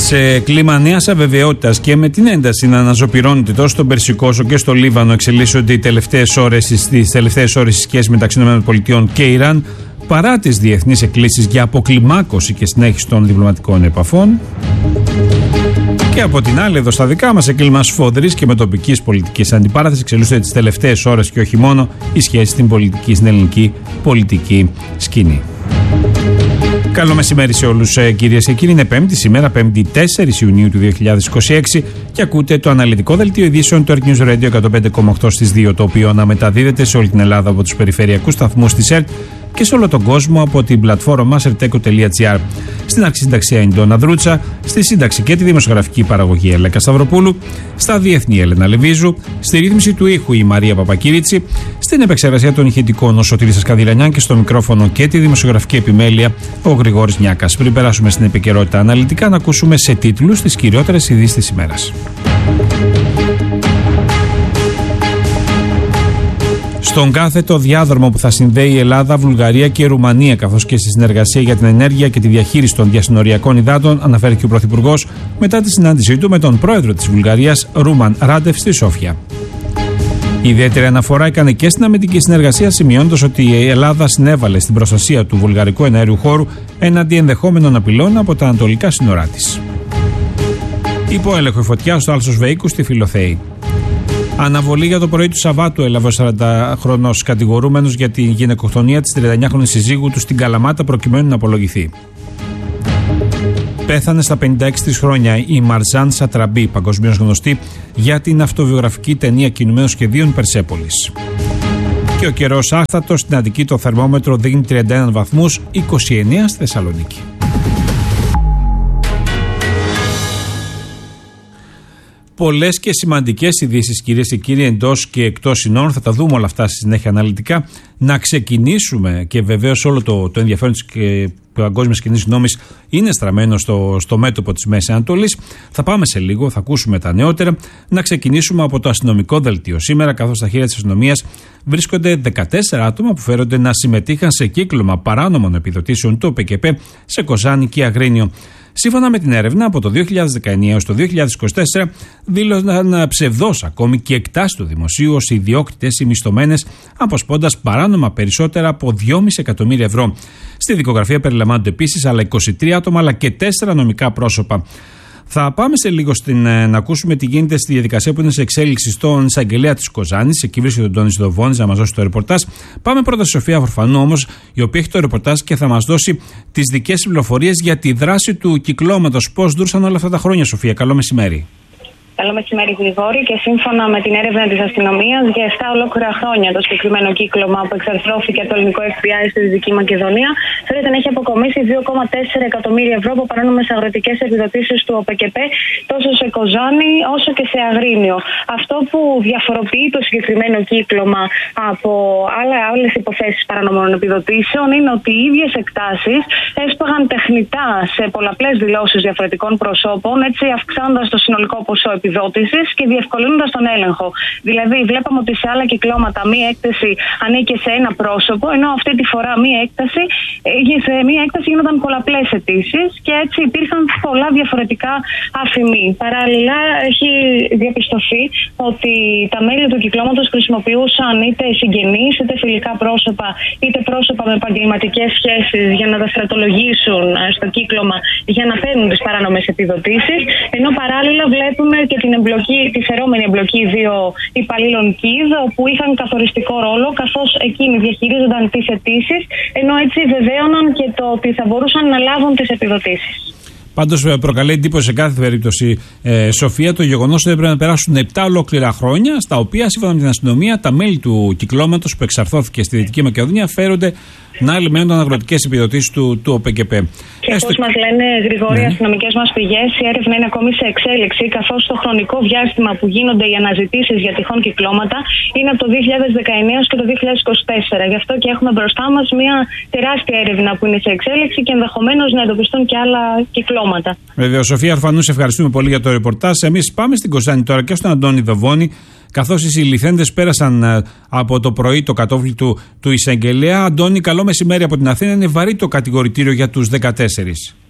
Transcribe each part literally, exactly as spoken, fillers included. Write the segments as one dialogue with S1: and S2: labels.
S1: Σε κλίμα νέας αβεβαιότητας και με την ένταση να αναζωπυρώνεται τόσο στον Περσικό όσο και στο Λίβανο, εξελίσσονται οι τελευταίες ώρες, τις τελευταίες ώρες οι σχέσεις μεταξύ ΗΠΑ και Ιράν, παρά τις διεθνείς εκκλήσεις για αποκλιμάκωση και συνέχιση των διπλωματικών επαφών. Και από την άλλη, εδώ στα δικά μας, σε κλίμα σφοδρής και με τοπικής πολιτικής αντιπαράθεσης, εξελίσσονται τις τελευταίες ώρες και όχι μόνο οι σχέσεις στην πολιτική, στην ελληνική πολιτική σκηνή. Καλό μεσημέρι σε όλους, κυρίες και κύριοι. Είναι Πέμπτη σήμερα, Πέμπτη τέσσερις Ιουνίου του δύο χιλιάδες είκοσι έξι, και ακούτε το αναλυτικό δελτίο ειδήσεων του Earth News Radio εκατόν πέντε κόμμα οκτώ στις δύο, το οποίο αναμεταδίδεται σε όλη την Ελλάδα από τους περιφερειακούς σταθμούς της ΕΡΤ και σε όλο τον κόσμο από την πλατφόρμα μας ερτέκο τελεία τζι άρ. Στην αρχισυνταξία είναι η Ντόνα Δρούτσα, στη σύνταξη και τη δημοσιογραφική παραγωγή Έλεκα Σταυροπούλου, στα διεθνή Έλενα Λεβίζου, στη ρύθμιση του ήχου η Μαρία Παπακύριτσι, στην επεξεργασία των ηχητικών ο Σωτήρης Ασκαδηλανιάν και στο μικρόφωνο και τη δημοσιογραφική επιμέλεια ο Γρηγόρης Νιάκας. Πριν περάσουμε στην επικαιρότητα αναλυτικά, να ακούσουμε σε τίτλους τις κυριότερες ειδήσεις της ημέρας. Στον κάθετο διάδρομο που θα συνδέει Ελλάδα, Βουλγαρία και Ρουμανία, καθώς και στη συνεργασία για την ενέργεια και τη διαχείριση των διασυνοριακών υδάτων, αναφέρθηκε ο Πρωθυπουργός μετά τη συνάντησή του με τον πρόεδρο της Βουλγαρίας, Ρούμαν Ράντεφ, στη Σόφια. Η ιδιαίτερη αναφορά έκανε και στην αμυντική συνεργασία, σημειώνοντας ότι η Ελλάδα συνέβαλε στην προστασία του βουλγαρικού εναέριου χώρου έναντι ενδεχόμενων απειλών από τα ανατολικά σύνορά της. Υπό έλεγχο η φωτιά στο Άλσος Βεϊκού στη Φιλοθέη. Αναβολή για το πρωί του Σαββάτου έλαβε ο σαραντάχρονος κατηγορούμενος για την γυναικοκτονία της τριανταεννιάχρονης συζύγου του στην Καλαμάτα, προκειμένου να απολογηθεί. Πέθανε στα πενήντα έξι της χρόνια η Μαρζάν Σατραμπή, παγκοσμίως γνωστή για την αυτοβιογραφική ταινία κινουμένων σχεδίων Περσέπολης. Και ο καιρός άχθατος, στην Αττική το θερμόμετρο δείχνει τριάντα ένα βαθμούς, είκοσι εννέα στη Θεσσαλονίκη. Πολλές και σημαντικές ειδήσεις, κυρίες και κύριοι, εντός και εκτός συνόρων. Θα τα δούμε όλα αυτά στη συνέχεια αναλυτικά. Να ξεκινήσουμε, και βεβαίως όλο το, το ενδιαφέρον της παγκόσμιας κοινής γνώμης είναι στραμμένο στο, στο μέτωπο της Μέσης Ανατολής. Θα πάμε σε λίγο, θα ακούσουμε τα νεότερα. Να ξεκινήσουμε από το αστυνομικό δελτίο σήμερα, καθώς στα χέρια της αστυνομίας βρίσκονται δεκατέσσερα άτομα που φέρονται να συμμετείχαν σε κύκλωμα παράνομων επιδοτήσεων του ΟΠΕΚΕΠ σε Κοζάνη και Αγρίνιο. Σύμφωνα με την έρευνα, από το δύο χιλιάδες δεκαεννιά έως το δύο χιλιάδες είκοσι τέσσερα δήλωσαν ψευδώς ακόμη και εκτάσεις του δημοσίου ως ιδιόκτητες ή μισθωμένες, αποσπώντας παράνομα περισσότερα από δυόμισι εκατομμύρια ευρώ. Στη δικογραφία περιλαμβάνονται επίσης άλλα είκοσι τρία άτομα αλλά και τέσσερα νομικά πρόσωπα. Θα πάμε σε λίγο στην, να ακούσουμε τι γίνεται στη διαδικασία που είναι σε εξέλιξη στον εισαγγελέα της Κοζάνης. Εκεί βρίσκεται ο Ντόνης Δοβώνης να μας δώσει το ρεπορτάζ. Πάμε πρώτα στη Σοφία Φορφανού όμως, η οποία έχει το ρεπορτάζ και θα μας δώσει τις δικές πληροφορίες για τη δράση του κυκλώματος. Πώς δούσαν όλα αυτά τα χρόνια, Σοφία. Καλό μεσημέρι.
S2: Καλό μεσημέρι, Γρηγόρη. Και σύμφωνα με την έρευνα της αστυνομίας, για επτά ολόκληρα χρόνια το συγκεκριμένο κύκλωμα που εξαρθρώθηκε από το ελληνικό εφ μπι άι στη Δυτική Μακεδονία φαίνεται να έχει αποκομίσει δύο κόμμα τέσσερα εκατομμύρια ευρώ από παράνομες αγροτικές επιδοτήσεις του ΟΠΕΚΕΠ τόσο σε Κοζάνη όσο και σε Αγρίνιο. Αυτό που διαφοροποιεί το συγκεκριμένο κύκλωμα από άλλες υποθέσεις παράνομων επιδοτήσεων είναι ότι οι ίδιες εκτάσεις έσπαγαν τεχνητά σε πολλαπλές δηλώσεις διαφορετικών προσώπων, έτσι αυξάνοντας το συνολικό ποσό επιδότησης και διευκολύνοντας τον έλεγχο. Δηλαδή, βλέπαμε ότι σε άλλα κυκλώματα μία έκταση ανήκε σε ένα πρόσωπο, ενώ αυτή τη φορά μία έκταση, σε μία έκταση γίνονταν πολλαπλές αιτήσεις και έτσι υπήρχαν πολλά διαφορετικά αφημί. Παράλληλα, έχει διαπιστωθεί ότι τα μέλη του κυκλώματος χρησιμοποιούσαν είτε συγγενείς, είτε φιλικά πρόσωπα, είτε πρόσωπα με επαγγελματικές σχέσεις για να τα στρατολογήσουν στο κύκλωμα για να παίρνουν τις παράνομες επιδοτήσεις, ενώ παράλληλα βλέπουμε και την εμπλοκή, τη φερόμενη εμπλοκή δύο υπαλλήλων ΚΙΔ που είχαν καθοριστικό ρόλο, καθώς εκείνοι διαχειρίζονταν τις αιτήσεις, ενώ έτσι βεβαίωναν και το ότι θα μπορούσαν να λάβουν τις επιδοτήσεις.
S1: Πάντως προκαλεί εντύπωση σε κάθε περίπτωση, ε, Σοφία, το γεγονός ότι έπρεπε να περάσουν επτά ολόκληρα χρόνια, στα οποία σύμφωνα με την αστυνομία τα μέλη του κυκλώματος που εξαρθώθηκε στη Δυτική Μακεδονία φέρονται να λιμένουν αγροτικές επιδοτήσεις του, του ΟΠΕΚΕΠ.
S2: Και όπως μας λένε, Γρηγόρη, οι ναι. αστυνομικές μας πηγές, η έρευνα είναι ακόμη σε εξέλιξη, καθώς το χρονικό διάστημα που γίνονται οι αναζητήσεις για τυχόν κυκλώματα είναι από το δύο χιλιάδες δεκαεννιά έως και το δύο χιλιάδες είκοσι τέσσερα. Γι' αυτό και έχουμε μπροστά μας μια τεράστια έρευνα που είναι σε εξέλιξη και ενδεχομένως να εντοπιστούν και άλλα κυκλώματα. Βέβαια,
S1: Σοφία Αρφανού, σε ευχαριστούμε πολύ για το ρεπορτάζ. Εμείς πάμε στην Κοζάνη τώρα και στον Αντώνη Δοβώνη, καθώς οι συλληφθέντες πέρασαν από το πρωί το κατόφλι του, του εισαγγελέα. Αντώνη, καλό μεσημέρι από την Αθήνα. Είναι βαρύ το κατηγορητήριο για τους δεκατέσσερις.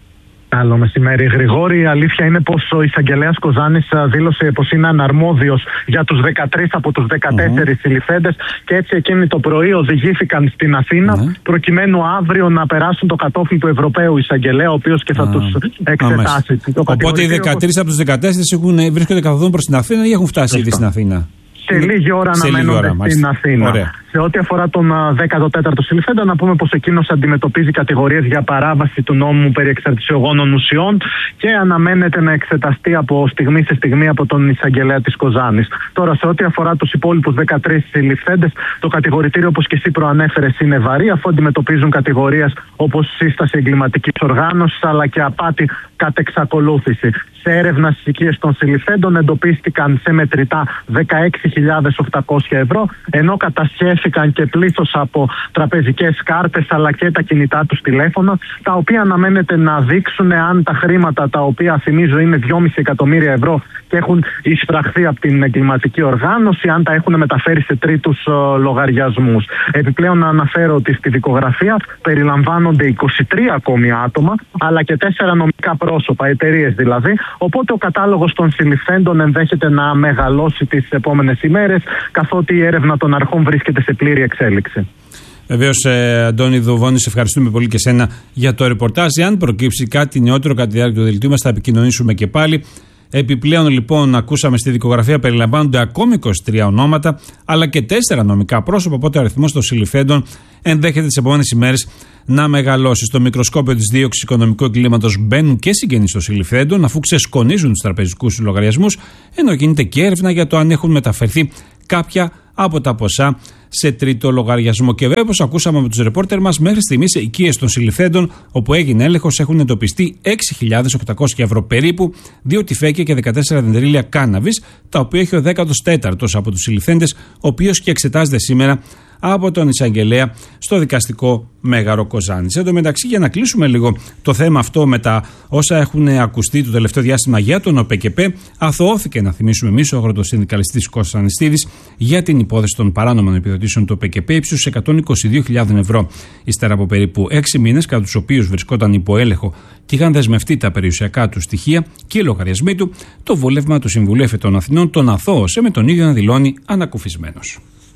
S3: Καλό μεσημέρι, Γρηγόρη. Η αλήθεια είναι πως ο εισαγγελέας Κοζάνης δήλωσε πως είναι αναρμόδιος για τους δεκατρείς από τους δεκατέσσερις mm-hmm. συλληφθέντες και έτσι εκείνοι το πρωί οδηγήθηκαν στην Αθήνα mm-hmm. προκειμένου αύριο να περάσουν το κατόφλι του Ευρωπαίου εισαγγελέα, ο οποίος και θα mm-hmm. τους εξετάσει.
S1: Mm-hmm. Οπότε οι δεκατρείς από τους δεκατέσσερις βρίσκονται καθοδόν προς την Αθήνα ή έχουν φτάσει ήδη στην Αθήνα?
S3: Σε λίγη ώρα να μένονται στην Αθήνα. Ωραία. Σε ό,τι αφορά τον δέκατο τέταρτο συλληφθέντα, να πούμε πως εκείνος αντιμετωπίζει κατηγορίες για παράβαση του νόμου περί εξαρτησιογόνων ουσιών και αναμένεται να εξεταστεί από στιγμή σε στιγμή από τον εισαγγελέα της Κοζάνης. Τώρα, σε ό,τι αφορά τους υπόλοιπους δεκατρείς συλληφθέντες, το κατηγορητήριο, όπως και εσύ προανέφερες, είναι βαρύ, αφού αντιμετωπίζουν κατηγορίες όπως σύσταση εγκληματικής οργάνωσης αλλά και απάτη κατ' εξακολούθηση. Σε έρευνα στις οικίες των συλληφθέντων εντοπίστηκαν σε μετρητά δεκαέξι χιλιάδες οκτακόσια ευρώ, ενώ κατασχέθηκαν και πλήθος από τραπεζικές κάρτες αλλά και τα κινητά τους τηλέφωνα, τα οποία αναμένεται να δείξουν αν τα χρήματα, τα οποία θυμίζω είναι δυόμισι εκατομμύρια ευρώ και έχουν εισφραχθεί από την εγκληματική οργάνωση, αν τα έχουν μεταφέρει σε τρίτους uh, λογαριασμούς. Επιπλέον να αναφέρω ότι στη δικογραφία περιλαμβάνονται είκοσι τρία ακόμη άτομα, αλλά και τέσσερα νομικά πρόσωπα, εταιρείες δηλαδή, οπότε ο κατάλογος των συλληφθέντων ενδέχεται να μεγαλώσει τις επόμενες ημέρες, καθότι η έρευνα των αρχών βρίσκεται σε πλήρη εξέλιξη.
S1: Βεβαίως, ε, Αντώνη Δοβόνη, σε ευχαριστούμε πολύ και σένα για το ρεπορτάζ. Αν προκύψει κάτι νεότερο κατά τη διάρκεια του δελτίου μας, θα επικοινωνήσουμε και πάλι. Επιπλέον, λοιπόν, ακούσαμε στη δικογραφία περιλαμβάνονται ακόμη είκοσι τρία ονόματα, αλλά και τέσσερα νομικά πρόσωπα. Οπότε ο αριθμός των συλληφθέντων ενδέχεται τις επόμενες ημέρες να μεγαλώσει. Στο μικροσκόπιο της δίωξης οικονομικού εγκλήματος μπαίνουν και συγγενείς των συλληφθέντων, αφού ξεσκονίζουν τους τραπεζικούς λογαριασμούς, ενώ γίνεται και έρευνα για το αν έχουν μεταφερθεί κάποια από τα ποσά σε τρίτο λογαριασμό. Και βέβαια, όπως ακούσαμε από τους ρεπόρτερ μας, μέχρι στιγμής οι οικίες των συλληφθέντων όπου έγινε έλεγχος έχουν εντοπιστεί έξι χιλιάδες οκτακόσια ευρώ περίπου, δύο τυφέκια και δεκατέσσερα δεντρίλια κάναβης, τα οποία έχει ο δέκατος τέταρτος από τους συλληφθέντες, ο οποίος και εξετάζεται σήμερα από τον εισαγγελέα στο δικαστικό Μέγαρο Κοζάνης. Εν τω μεταξύ, για να κλείσουμε λίγο το θέμα αυτό με τα όσα έχουν ακουστεί το τελευταίο διάστημα για τον ΟΠΕΚΕΠΕ, αθωώθηκε, να θυμίσουμε εμείς, ο αγροτοσυνδικαλιστής Κώστας Ανιστίδης για την υπόθεση των παράνομων επιδοτήσεων του ΟΠΕΚΕΠΕ ύψους εκατόν είκοσι δύο χιλιάδες ευρώ, ύστερα από περίπου έξι μήνες, κατά τους οποίους βρισκόταν υπό έλεγχο και είχαν δεσμευτεί τα περιουσιακά του στοιχεία και οι λογαριασμοί του. Το βούλευμα του Συμβουλίου Εφετών Αθηνών τον αθώωσε, με τον ίδιο να δηλώνει ανακουφισμένος.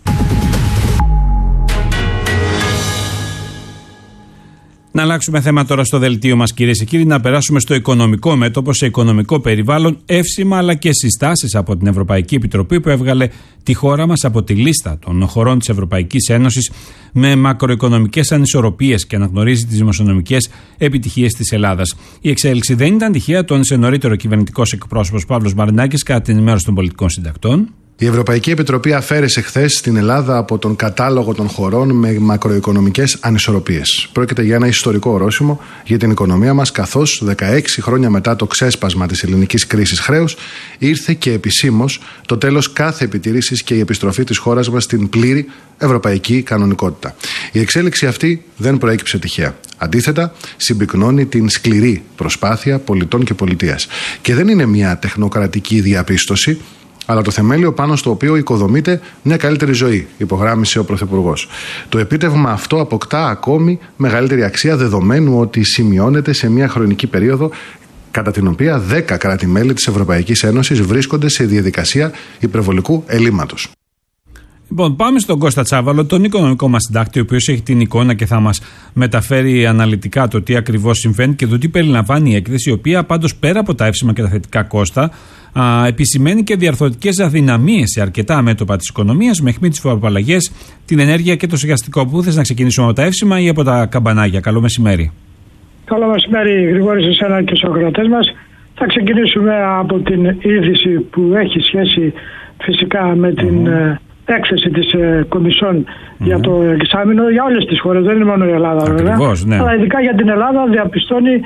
S1: Να αλλάξουμε θέμα τώρα στο δελτίο μας, κυρίες και κύριοι, να περάσουμε στο οικονομικό μέτωπο, σε οικονομικό περιβάλλον, εύσημα αλλά και συστάσεις από την Ευρωπαϊκή Επιτροπή, που έβγαλε τη χώρα μας από τη λίστα των χωρών της Ευρωπαϊκής Ένωσης με μακροοικονομικές ανισορροπίες και αναγνωρίζει τις δημοσιονομικές επιτυχίες της Ελλάδας. Η εξέλιξη δεν ήταν τυχαία, τόνισε νωρίτερο κυβερνητικός εκπρόσωπος Παύλος Μαρινάκης κατά την ενημέρωση των πολιτικών συντακτών.
S4: Η Ευρωπαϊκή Επιτροπή αφαίρεσε χθες την Ελλάδα από τον κατάλογο των χωρών με μακροοικονομικές ανισορροπίες. Πρόκειται για ένα ιστορικό ορόσημο για την οικονομία μας, καθώς δεκαέξι χρόνια μετά το ξέσπασμα της ελληνικής κρίσης χρέους ήρθε και επισήμως το τέλος κάθε επιτήρησης και η επιστροφή της χώρας μας στην πλήρη ευρωπαϊκή κανονικότητα. Η εξέλιξη αυτή δεν προέκυψε τυχαία. Αντίθετα, συμπυκνώνει την σκληρή προσπάθεια πολιτών και πολιτείας. Και δεν είναι μια τεχνοκρατική διαπίστωση, αλλά το θεμέλιο πάνω στο οποίο οικοδομείται μια καλύτερη ζωή, υπογράμμισε ο Πρωθυπουργός. Το επίτευγμα αυτό αποκτά ακόμη μεγαλύτερη αξία, δεδομένου ότι σημειώνεται σε μια χρονική περίοδο κατά την οποία δέκα κράτη-μέλη της Ευρωπαϊκής Ένωσης βρίσκονται σε διαδικασία υπερβολικού ελλείμματος.
S1: Λοιπόν, πάμε στον Κώστα Τσάβαλο, τον οικονομικό μας συντάκτη, ο οποίος έχει την εικόνα και θα μας μεταφέρει αναλυτικά το τι ακριβώς συμβαίνει και το τι περιλαμβάνει η έκθεση, η οποία πάντως πέρα από τα εύσημα και τα θετικά κόστα, α, επισημαίνει και διαρθρωτικές αδυναμίες σε αρκετά μέτωπα της οικονομίας, με αιχμή τις φοροαπαλλαγές, την ενέργεια και το στεγαστικό. Πού θες να ξεκινήσουμε, από τα εύσημα ή από τα καμπανάκια? Καλό μεσημέρι.
S5: Καλό μεσημέρι, Γρηγόρη, σε εσένα και στους ακροατές μας. Θα ξεκινήσουμε από την είδηση που έχει σχέση φυσικά με την mm-hmm. έκθεση της ε, Κομισιόν mm-hmm. για το εξάμηνο για όλες τις χώρες, δεν είναι μόνο η Ελλάδα.
S1: Ακριβώς,
S5: βέβαια. Ναι. Αλλά ειδικά για την Ελλάδα διαπιστώνει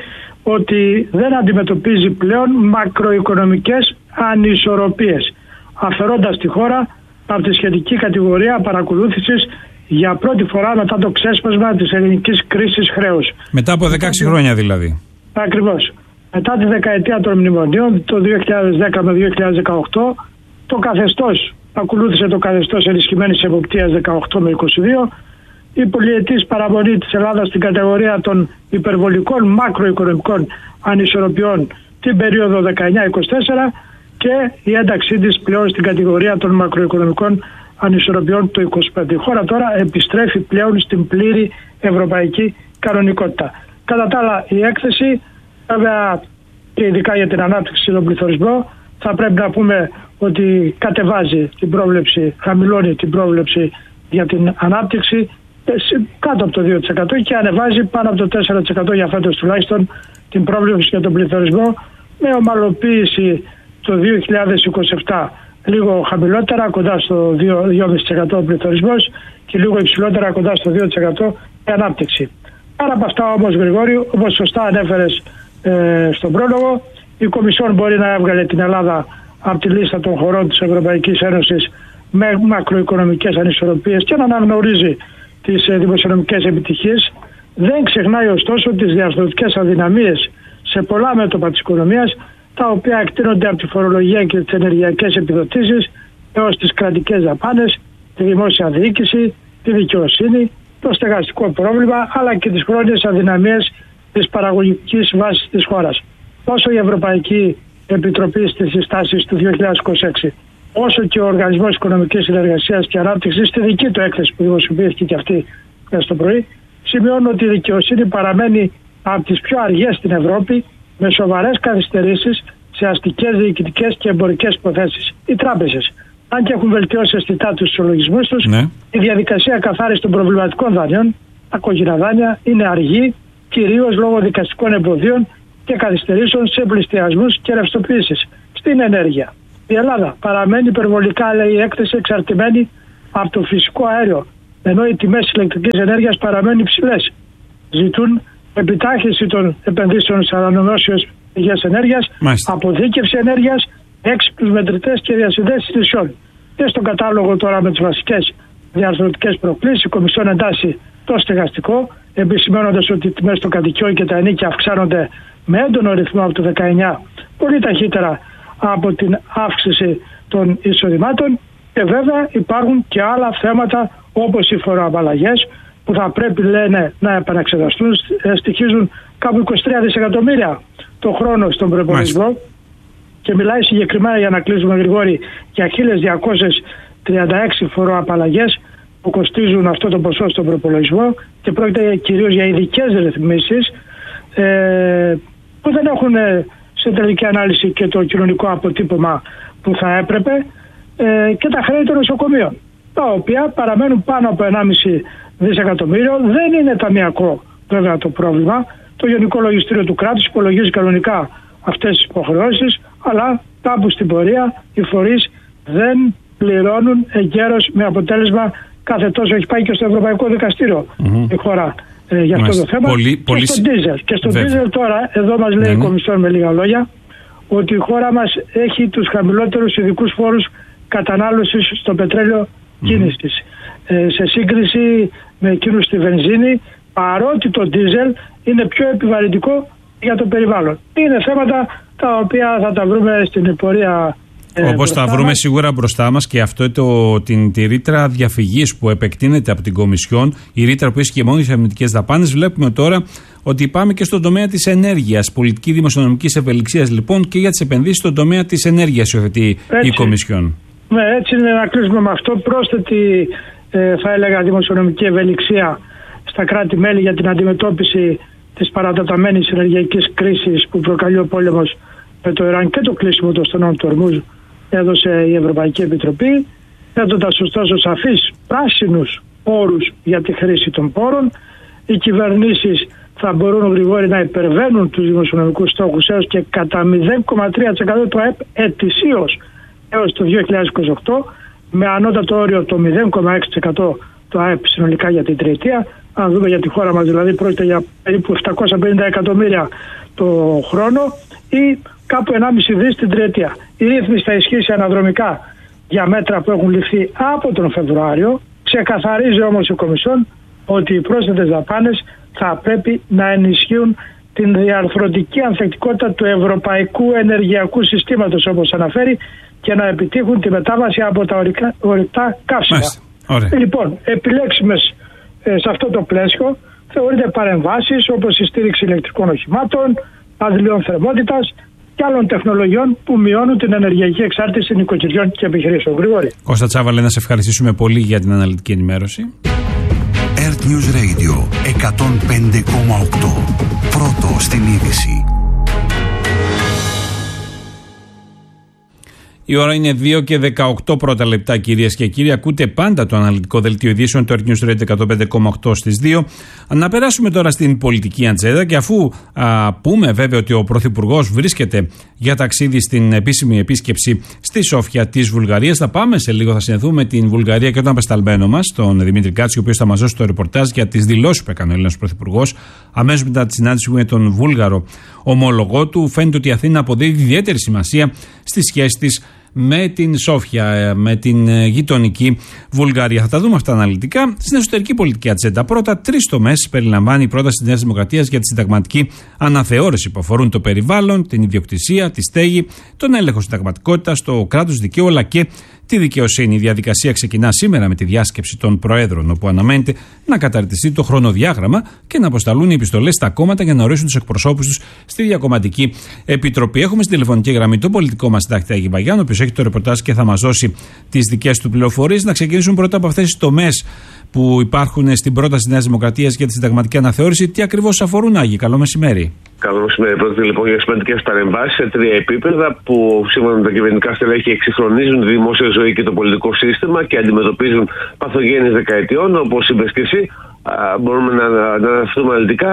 S5: ότι δεν αντιμετωπίζει πλέον μακροοικονομικές ανισορροπίες, αφαιρώντας τη χώρα από τη σχετική κατηγορία παρακολούθησης για πρώτη φορά μετά το ξέσπασμα της ελληνικής κρίσης χρέους.
S1: Μετά από δεκαέξι χρόνια δηλαδή.
S5: Ακριβώς. Μετά τη δεκαετία των μνημονίων, το δύο χιλιάδες δέκα με δύο χιλιάδες δεκαοκτώ, το καθεστώς ακολούθησε το καθεστώς ενισχυμένης εποπτείας δεκαοκτώ με είκοσι δύο. η πολυετής παραμονή της Ελλάδας στην κατηγορία των υπερβολικών μακροοικονομικών ανισορροπιών την περίοδο δεκαεννιά είκοσι τέσσερα και η ένταξή της πλέον στην κατηγορία των μακροοικονομικών ανισορροπιών το είκοσι πέντε. Η χώρα τώρα επιστρέφει πλέον στην πλήρη ευρωπαϊκή κανονικότητα. Κατά τα άλλα, η έκθεση, βέβαια και ειδικά για την ανάπτυξη και τον πληθωρισμό, θα πρέπει να πούμε ότι κατεβάζει την πρόβλεψη, χαμηλώνει την πρόβλεψη για την ανάπτυξη κάτω από το δύο τοις εκατό και ανεβάζει πάνω από το τέσσερα τοις εκατό για φέτος τουλάχιστον την πρόβλεψη για τον πληθωρισμό, με ομαλοποίηση το δύο χιλιάδες είκοσι επτά λίγο χαμηλότερα, κοντά στο δύο κόμμα πέντε τοις εκατό ο πληθωρισμός και λίγο υψηλότερα, κοντά στο δύο τοις εκατό η ανάπτυξη. Άρα από αυτά όμως, Γρηγόρη, όπως σωστά ανέφερες ε, στον πρόλογο, η Κομισιόν μπορεί να έβγαλε την Ελλάδα από τη λίστα των χωρών της Ευρωπαϊκής Ένωσης με μακροοικονομικές ανισορροπίες και να αναγνωρίζει τις ε, δημοσιονομικές επιτυχίες. Δεν ξεχνάει ωστόσο τις διαρθρωτικές αδυναμίες σε πολλά μέτωπα της οικονομίας, τα οποία εκτείνονται από τη φορολογία και τις ενεργειακές επιδοτήσεις έως τις κρατικές δαπάνες, τη δημόσια διοίκηση, τη δικαιοσύνη, το στεγαστικό πρόβλημα, αλλά και τις χρόνιες αδυναμίες της παραγωγικής βάσης της χώρας. Όσο η Ευρωπαϊκή Επιτροπή στις συστάσεις του δύο χιλιάδες είκοσι έξι, όσο και ο Οργανισμός Οικονομικής Συνεργασίας και Ανάπτυξης, στη δική του έκθεση που δημοσιοποιήθηκε και αυτή χθες το πρωί, σημειώνουν ότι η δικαιοσύνη παραμένει από τις πιο αργές στην Ευρώπη, με σοβαρές καθυστερήσεις σε αστικές, διοικητικές και εμπορικές υποθέσεις. Οι τράπεζες, αν και έχουν βελτιώσει αισθητά τους ισολογισμούς τους, ναι. η διαδικασία καθάρισης των προβληματικών δανείων, τα κόκκινα δάνεια, είναι αργή, κυρίως λόγω δικαστικών εμποδίων και καθυστερήσεων σε πληστηριασμούς και ρευστοποιήσεις. Στην ενέργεια, η Ελλάδα παραμένει υπερβολικά, λέει η έκθεση, εξαρτημένη από το φυσικό αέριο, ενώ οι τιμές ηλεκτρικής ενέργειας παραμένουν υψηλές. Ζητούν επιτάχυνση των επενδύσεων σε ανανεώσιμες πηγές ενέργειας, Μάλιστα. αποθήκευση ενέργειας, έξυπνους μετρητές και διασυνδέσεις νησιών. Και στον κατάλογο τώρα με τις βασικές διαρθρωτικές προκλήσεις, η Κομισιόν εντάσσει το στεγαστικό, επισημαίνοντας ότι οι τιμές των κατοικιών και τα ενίκια αυξάνονται με έντονο ρυθμό από το δεκαεννιά, πολύ ταχύτερα από την αύξηση των εισοδημάτων, και βέβαια υπάρχουν και άλλα θέματα όπως οι φοροαπαλλαγές, που θα πρέπει, λένε, να επαναξεταστούν. Στοιχίζουν κάπου είκοσι τρία δισεκατομμύρια το χρόνο στον προϋπολογισμό και μιλάει συγκεκριμένα, για να κλείσουμε, Γρηγόρη, για χίλιες διακόσιες τριάντα έξι φοροαπαλλαγές που κοστίζουν αυτό το ποσό στον προϋπολογισμό, και πρόκειται κυρίως για ειδικές ρυθμίσεις ε, που δεν έχουν σε τελική ανάλυση και το κοινωνικό αποτύπωμα που θα έπρεπε, ε, και τα χρέη των νοσοκομείων, τα οποία παραμένουν πάνω από ενάμιση δισεκατομμύριο. Δεν είναι ταμιακό βέβαια το πρόβλημα. Το Γενικό Λογιστήριο του κράτους υπολογίζει κανονικά αυτές τις υποχρεώσεις, αλλά κάπου στην πορεία οι φορείς δεν πληρώνουν εγκαίρως, με αποτέλεσμα κάθε τόσο έχει πάει και στο Ευρωπαϊκό Δικαστήριο mm-hmm. η χώρα ε, για αυτό Μάλιστα. το θέμα. Πολύ, και πολύ... στον ντίζελ. Και στον ντίζελ τώρα, εδώ μας λέει mm-hmm. η Κομισιόν με λίγα λόγια, ότι η χώρα μας έχει τους χαμηλότερους ειδικούς φόρους κατανάλωσης στο πετρέλαιο mm-hmm. κίνησης. Ε, σε σύγκριση με εκείνους στη βενζίνη, παρότι το ντίζελ είναι πιο επιβαρυντικό για το περιβάλλον. Είναι θέματα τα οποία θα τα βρούμε στην πορεία. Ε,
S1: Όπως τα βρούμε μας. Σίγουρα μπροστά μας, και αυτό το, την, τη ρήτρα διαφυγής που επεκτείνεται από την Κομισιόν, η ρήτρα που ίσχυε μόνο για τις αμυντικές δαπάνες, βλέπουμε τώρα ότι πάμε και στον τομέα της ενέργειας. Πολιτική δημοσιονομικής ευελιξίας λοιπόν και για τις επενδύσεις στον τομέα της ενέργειας υιοθετεί η Κομισιόν.
S5: Ναι, έτσι είναι, να κλείσουμε με αυτό. Πρόσθετη, ε, θα έλεγα, δημοσιονομική ευελιξία στα κράτη-μέλη για την αντιμετώπιση της παρατεταμένης ενεργειακής κρίσης που προκαλεί ο πόλεμος με το Ιράν και το κλείσιμο των στενών του Ορμούζ, έδωσε η Ευρωπαϊκή Επιτροπή, θέτοντας ωστόσο σαφείς πράσινους όρους για τη χρήση των πόρων. Οι κυβερνήσεις θα μπορούν, Γρηγόρη, να υπερβαίνουν τους δημοσιονομικούς στόχους έως και κατά μηδέν κόμμα τρία τοις εκατό του ΑΕΠ ετησίως έως το δύο χιλιάδες είκοσι οκτώ, με ανώτατο όριο το μηδέν κόμμα έξι τοις εκατό του ΑΕΠ συνολικά για την τριετία. Αν δούμε για τη χώρα μας, δηλαδή πρόκειται για περίπου επτακόσια πενήντα εκατομμύρια το χρόνο ή κάπου ενάμιση δις την τριετία. Η ρύθμιση θα ισχύσει αναδρομικά για μέτρα που έχουν ληφθεί από τον Φεβρουάριο. Ξεκαθαρίζει όμως η Κομισιόν ότι οι πρόσθετες δαπάνες θα πρέπει να ενισχύουν την διαρθρωτική ανθεκτικότητα του ευρωπαϊκού ενεργειακού συστήματος, όπως αναφέρει, και να επιτύχουν τη μετάβαση από τα ορυκτά καύσιμα. Λοιπόν, επιλέξιμες σε αυτό το πλαίσιο θεωρείται παρεμβάσεις όπως η στήριξη ηλεκτρικών οχημάτων, αντλίων θερμότητας και άλλων τεχνολογιών που μειώνουν την ενεργειακή εξάρτηση νοικοκυριών και επιχειρήσεων. Γρηγόρη.
S1: Κώστα Τσάβαλε, να σε ευχαριστήσουμε πολύ για την αναλυτική ενημέρωση.
S6: Earth News Radio εκατόν πέντε κόμμα οκτώ. Πρώτο στην είδηση.
S1: Η ώρα είναι δύο και δεκαοκτώ πρώτα λεπτά, κυρίες και κύριοι. Ακούτε πάντα το αναλυτικό δελτίο ειδήσεων του Earth News Radio εκατόν πέντε κόμμα οκτώ στις δύο. Να περάσουμε τώρα στην πολιτική ατζέντα και αφού α, πούμε βέβαια ότι ο Πρωθυπουργός βρίσκεται για ταξίδι στην επίσημη επίσκεψη στη Σόφια της Βουλγαρίας, θα πάμε σε λίγο, θα συνδεθούμε την Βουλγαρία και τον απεσταλμένο μας, τον Δημήτρη Κάτσιο, ο οποίος θα μας δώσει το ρεπορτάζ για τις δηλώσεις που έκανε ο Έλληνας Πρωθυπουργός αμέσως μετά τη συνάντηση με τον Βούλγαρο ομόλογό του. Φαίνεται ότι η Αθήνα αποδίδει ιδιαίτερη σημασία στη σχέση της με την Σόφια, με την γειτονική Βουλγαρία. Θα τα δούμε αυτά αναλυτικά. Στην εσωτερική πολιτική ατζέντα, πρώτα τρεις τομές περιλαμβάνει η πρόταση της Νέας Δημοκρατίας για τη συνταγματική αναθεώρηση που αφορούν το περιβάλλον, την ιδιοκτησία, τη στέγη, τον έλεγχο συνταγματικότητας, το κράτος δικαίου αλλά και τη δικαιοσύνη. Η διαδικασία ξεκινά σήμερα με τη διάσκεψη των Προέδρων, όπου αναμένεται να καταρτιστεί το χρονοδιάγραμμα και να αποσταλούν οι επιστολές στα κόμματα για να ορίσουν τους εκπροσώπους τους στη Διακομματική Επιτροπή. Έχουμε στην τηλεφωνική γραμμή τον πολιτικό μας συντάκτη Άγη Βαγιάνο, ο οποίος έχει το ρεπορτάζ και θα μας δώσει τις δικές του πληροφορίες. Να ξεκινήσουμε πρώτα από αυτές τις τομές που υπάρχουν στην πρόταση της Νέας Δημοκρατίας για τη συνταγματική αναθεώρηση. Τι ακριβώς αφορούν, Άγη? Καλό μεσημέρι.
S7: Καλό μεσημέρι. Πρόκειται λοιπόν για σημαντικές παρεμβάσεις σε τρία επίπεδα που σύμφωνα με τα κυβερνητικά στελέχη εξυγχρονίζουν τη δημόσια ζωή και το πολιτικό σύστημα και αντιμετωπίζουν παθογένειες δεκαετιών, όπως είπες και εσύ. Μπορούμε να, να αναφερθούμε αναλυτικά.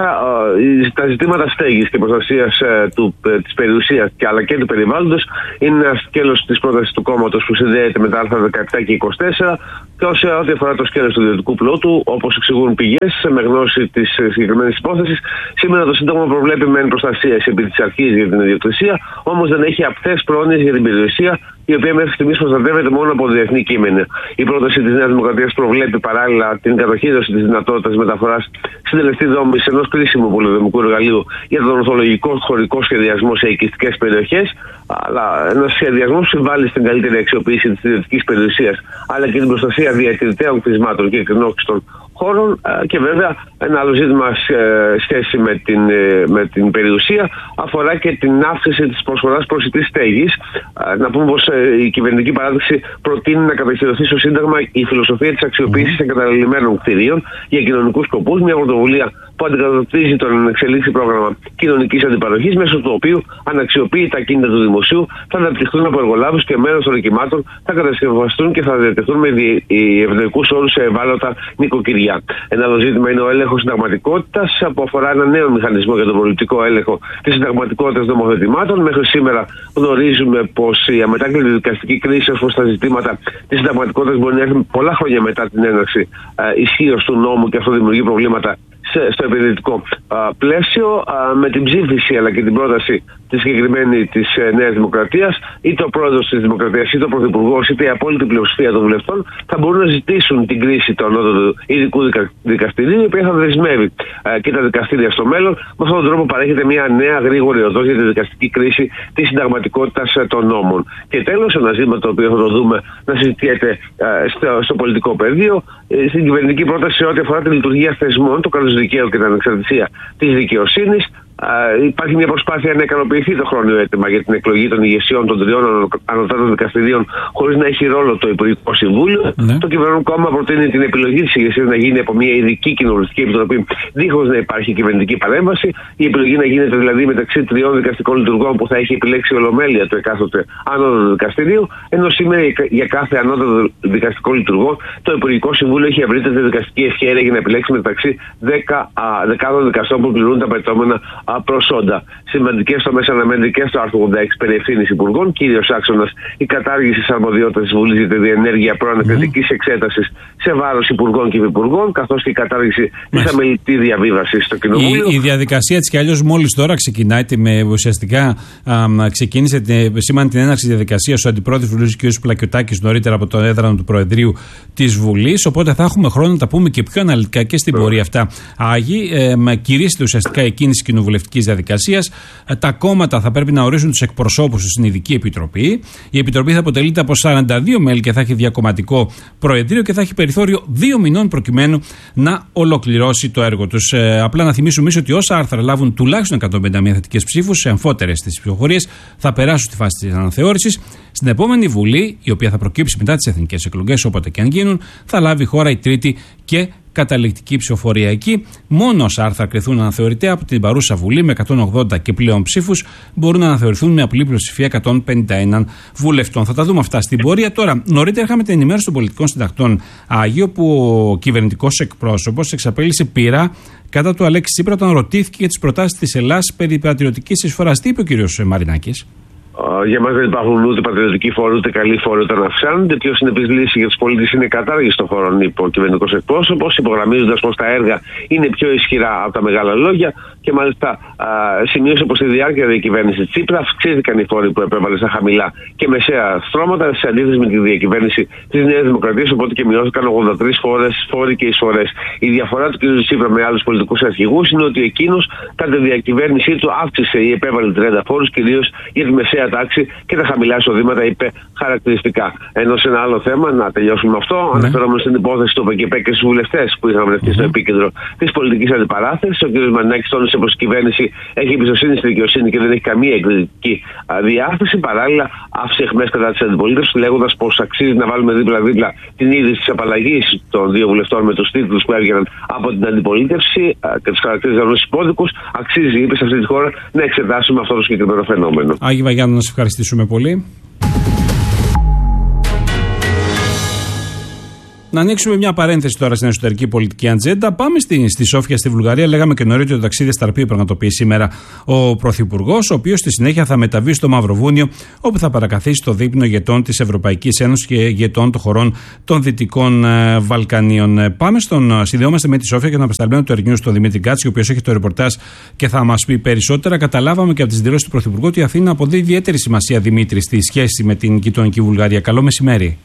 S7: Τα ζητήματα στέγης και προστασίας της περιουσίας αλλά και του περιβάλλοντος είναι ένα σκέλος της πρότασης του κόμματος που συνδέεται με τα άρθρα δεκαεπτά και είκοσι τέσσερα, και όσο ό,τι αφορά το σκέλος του ιδιωτικού πλούτου, όπως εξηγούν πηγές με γνώση της συγκεκριμένης υπόθεσης, σήμερα το Σύνταγμα προβλέπει μεν προστασία επί της αρχής για την ιδιοκτησία, όμως δεν έχει απτές πρόνοιες για την περιουσία, η οποία μέχρι στιγμής προστατεύεται μόνο από διεθνή κείμενα. Η πρόταση της Νέας Δημοκρατίας προβλέπει παράλληλα την κατοχήρωση της δυνατότητας μεταφοράς συντελεστή δόμης ενός κρίσιμου πολυδομικού εργαλείου για τον ορθολογικό χωρικό σχεδιασμό σε οικιστικές περιοχές, αλλά ένας σχεδιασμός που συμβάλλει στην καλύτερη αξιοποίηση της ιδιωτικής περιουσίας, αλλά και την προστασία διατηρητέων κτισμάτων και εκκρινόξυστων χώρων. Και βέβαια ένα άλλο ζήτημα σχέση με την, με την περιουσία αφορά και την αύξηση της προσφοράς προσιτής στέγης. Να πούμε πως η κυβερνητική παράδειξη προτείνει να κατοχυρωθεί στο Σύνταγμα η φιλοσοφία της αξιοποίησης εγκαταλελειμμένων κτηρίων για κοινωνικούς σκοπούς, μια πρωτοβουλία που αντικατοπτρίζει το εξελίξει πρόγραμμα κοινωνικής αντιπαροχής, μέσω του οποίου αναξιοποίητα κίνητα του δημοσίου θα αναπτυχθούν από εργολάβους και μέρος των οικημάτων θα κατασκευαστούν και θα διατεθούν με ευνοϊκούς όρους σε ευάλωτα νοικοκυριά. Ένα άλλο ζήτημα είναι ο έλεγχος συνταγματικότητας, που αφορά ένα νέο μηχανισμό για τον πολιτικό έλεγχο της συνταγματικότητας νομοθετημάτων. Μέχρι σήμερα γνωρίζουμε πως η αμετάκλητη δικαστική κρίση ως προς τα ζητήματα της συνταγματικότητας μπορεί να έρθει πολλά χρόνια μετά την έναρξη ε, ισχύως του νόμου, και αυτό δημιουργεί προβλήματα στο επενδυτικό πλαίσιο. Α, με την ψήφιση αλλά και την πρόταση τη συγκεκριμένη της ε, Νέας Δημοκρατίας, είτε ο πρόεδρος της Δημοκρατίας είτε ο πρωθυπουργός είτε η απόλυτη πλειοψηφία των βουλευτών θα μπορούν να ζητήσουν την κρίση του ανώτατου ειδικού δικα, δικαστηρίου, η οποία θα δεσμεύει ε, και τα δικαστήρια στο μέλλον. Με αυτόν τον τρόπο παρέχεται μια νέα γρήγορη οδός για τη δικαστική κρίση της συνταγματικότητας ε, των νόμων. Και τέλος, ένα ζήτημα το οποίο θα το δούμε να συζητιέται ε, στο, στο πολιτικό πεδίο, ε, στην κυβερνητική πρόταση ό,τι αφορά τη λειτουργία θεσμών, το κράτος δικαίου και την ανεξαρτησία της δικαιοσύνης. Uh, υπάρχει μια προσπάθεια να ικανοποιηθεί το χρόνιο αίτημα για την εκλογή των ηγεσιών των τριών ανωτάτων δικαστηρίων χωρίς να έχει ρόλο το Υπουργικό Συμβούλιο. Ναι. Το κυβερνών κόμμα προτείνει την επιλογή της ηγεσίας να γίνει από μια ειδική κοινοβουλευτική επιτροπή, δίχως να υπάρχει κυβερνητική παρέμβαση. Η επιλογή να γίνεται δηλαδή μεταξύ τριών δικαστικών λειτουργών που θα έχει επιλέξει η Ολομέλεια του εκάστοτε ανώτατου δικαστηρίου, ενώ σήμερα για κάθε ανώτατο δικαστικό λειτουργό το Υπουργικό Συμβούλιο έχει ευρύτερη δικαστική ευχέρεια για να επιλέξει μεταξύ δεκάδων δικαστών που πληρούν τα απαιτώμενα προσόντα. Σημαντικές τομές αναμένεται και στο άρθρο ογδόντα έξι περί ευθύνης υπουργών, κύριος άξονας η κατάργηση της αρμοδιότητας της Βουλής για τη διενέργεια προανακριτικής εξέτασης σε βάρος υπουργών και υπουργών, καθώς και η κατάργηση της αμελητή διαβίβασης στο Κοινοβούλιο.
S1: Η, η διαδικασία της κι αλλιώς μόλις τώρα ξεκινάει, με ουσιαστικά α, ξεκίνησε σήμερα την έναρξη διαδικασίας ο αντιπρόεδρος του Βουλής κ. Πλακιωτάκης νωρίτερα από το έδρανο του Προεδρείου της Βουλής. Οπότε θα έχουμε χρόνο να τα πούμε και πιο αναλυτικά και στην πορεία αυτά. Άγιοι, ε, κηρύσσεται ουσιαστικά η κίνηση κοινοβουλευτική κοινοβουλευτικής διαδικασίας. Τα κόμματα θα πρέπει να ορίσουν τους εκπροσώπους στην ειδική επιτροπή. Η επιτροπή θα αποτελείται από σαράντα δύο μέλη και θα έχει διακομματικό προεδρείο και θα έχει περιθώριο δύο μηνών προκειμένου να ολοκληρώσει το έργο τους. Ε, απλά να θυμίσουμε ότι όσα άρθρα λάβουν τουλάχιστον εκατόν πενήντα μία θετικές ψήφους σε αμφότερες τις ψηφοφορίες θα περάσουν στη φάση της αναθεώρησης. Στην επόμενη Βουλή, η οποία θα προκύψει μετά τις εθνικές εκλογές, όποτε και αν γίνουν, θα λάβει η χώρα η τρίτη και καταληκτική ψηφοφορία. Εκεί, μόνο όσα άρθρα κρυθούν αναθεωρητέα από την παρούσα Βουλή με εκατόν ογδόντα και πλέον ψήφους μπορούν να αναθεωρηθούν με απλή πλειοψηφία εκατόν πενήντα ένα βουλευτών. Θα τα δούμε αυτά στην πορεία. Τώρα, νωρίτερα είχαμε την ενημέρωση των πολιτικών συντακτών Άγιο, που ο κυβερνητικός εκπρόσωπος εξαπέλυσε πείρα κατά του Αλέξη Τσίπρα όταν ρωτήθηκε για τις προτάσεις της Ελλάδας περί πατριωτικής εισφοράς. Τι είπε ο κ. Μαρινάκης?
S7: Για μας δεν υπάρχουν ούτε πατριωτικοί φόροι ούτε καλοί φόροι όταν αυξάνονται. Πιο συνεπής λύση για τους πολίτες είναι η κατάργηση των φόρων, είπε ο κυβερνητικός εκπρόσωπος, υπογραμμίζοντας πως τα έργα είναι πιο ισχυρά από τα μεγάλα λόγια. Και μάλιστα α, σημείωσε πως στη διάρκεια της διακυβέρνησης Τσίπρα αυξήθηκαν οι φόροι που επέβαλε στα χαμηλά και μεσαία στρώματα σε αντίθεση με τη διακυβέρνηση της Νέας Δημοκρατίας, οπότε και μειώθηκαν ογδόντα τρεις φόρες, φόροι και εισφορές. Η διαφορά του κ. Τσίπρα με άλλους πολιτικούς αρχηγούς είναι ότι εκείνος κατά τη διακυβέρνησή του αύξησε ή επέβαλε τριάντα φόρους, κυρίως για τη μεσαία τάξη και τα χαμηλά εισοδήματα, είπε χαρακτηριστικά. Ενώ σε ένα άλλο θέμα, να τελειώσουμε με αυτό, ναι. αναφερόμενο στην υπόθεση του ΠΚΠ και στους βουλευτές που είχαν βρεθεί στο επίκεντρο της πολιτικής αντιπαράθεσης, ο κ. Μαρινάκης τόνισε πως η κυβέρνηση έχει εμπιστοσύνη στη δικαιοσύνη και δεν έχει καμία εκδικητική διάθεση. Παράλληλα, άφησε αιχμές κατά της αντιπολίτευσης, λέγοντας πως αξίζει να βάλουμε δίπλα-δίπλα την είδηση της απαλλαγής των δύο βουλευτών με τους τίτλους που έβγαιναν από την αντιπολίτευση και τους χαρακτήριζαν ως υπόδικους. Αξίζει, είπε, σε αυτή τη χώρα να εξετάσουμε αυτό το συγκεκριμένο φαινόμενο.
S1: Άγιο Βαγιάννη, να σας ευχαριστήσουμε πολύ. Να ανοίξουμε μια παρένθεση τώρα στην εσωτερική πολιτική ατζέντα. Πάμε στη, στη Σόφια, στη Βουλγαρία. Λέγαμε και νωρίτερα το ταξίδι στα οποίο πραγματοποιεί σήμερα ο Πρωθυπουργός, ο οποίος στη συνέχεια θα μεταβεί στο Μαυροβούνιο, όπου θα παρακαθίσει στο δείπνο ηγετών της Ευρωπαϊκής Ένωσης και ηγετών των χωρών των Δυτικών ε, Βαλκανίων. Πάμε στον. Συνδεόμαστε με τη Σόφια και τον απεσταλμένο του Ερνιούς, τον Δημήτρη Γκάτση, ο οποίος έχει το ρεπορτάζ και θα μας πει περισσότερα. Καταλάβαμε και από τις δηλώσεις του Πρωθυπουργού ότι η Αθήνα αποδίδει ιδιαίτερη σημασία, Δημήτρη, στη σχέση με την γειτονική Βουλγαρία. Καλό μεσημέρι.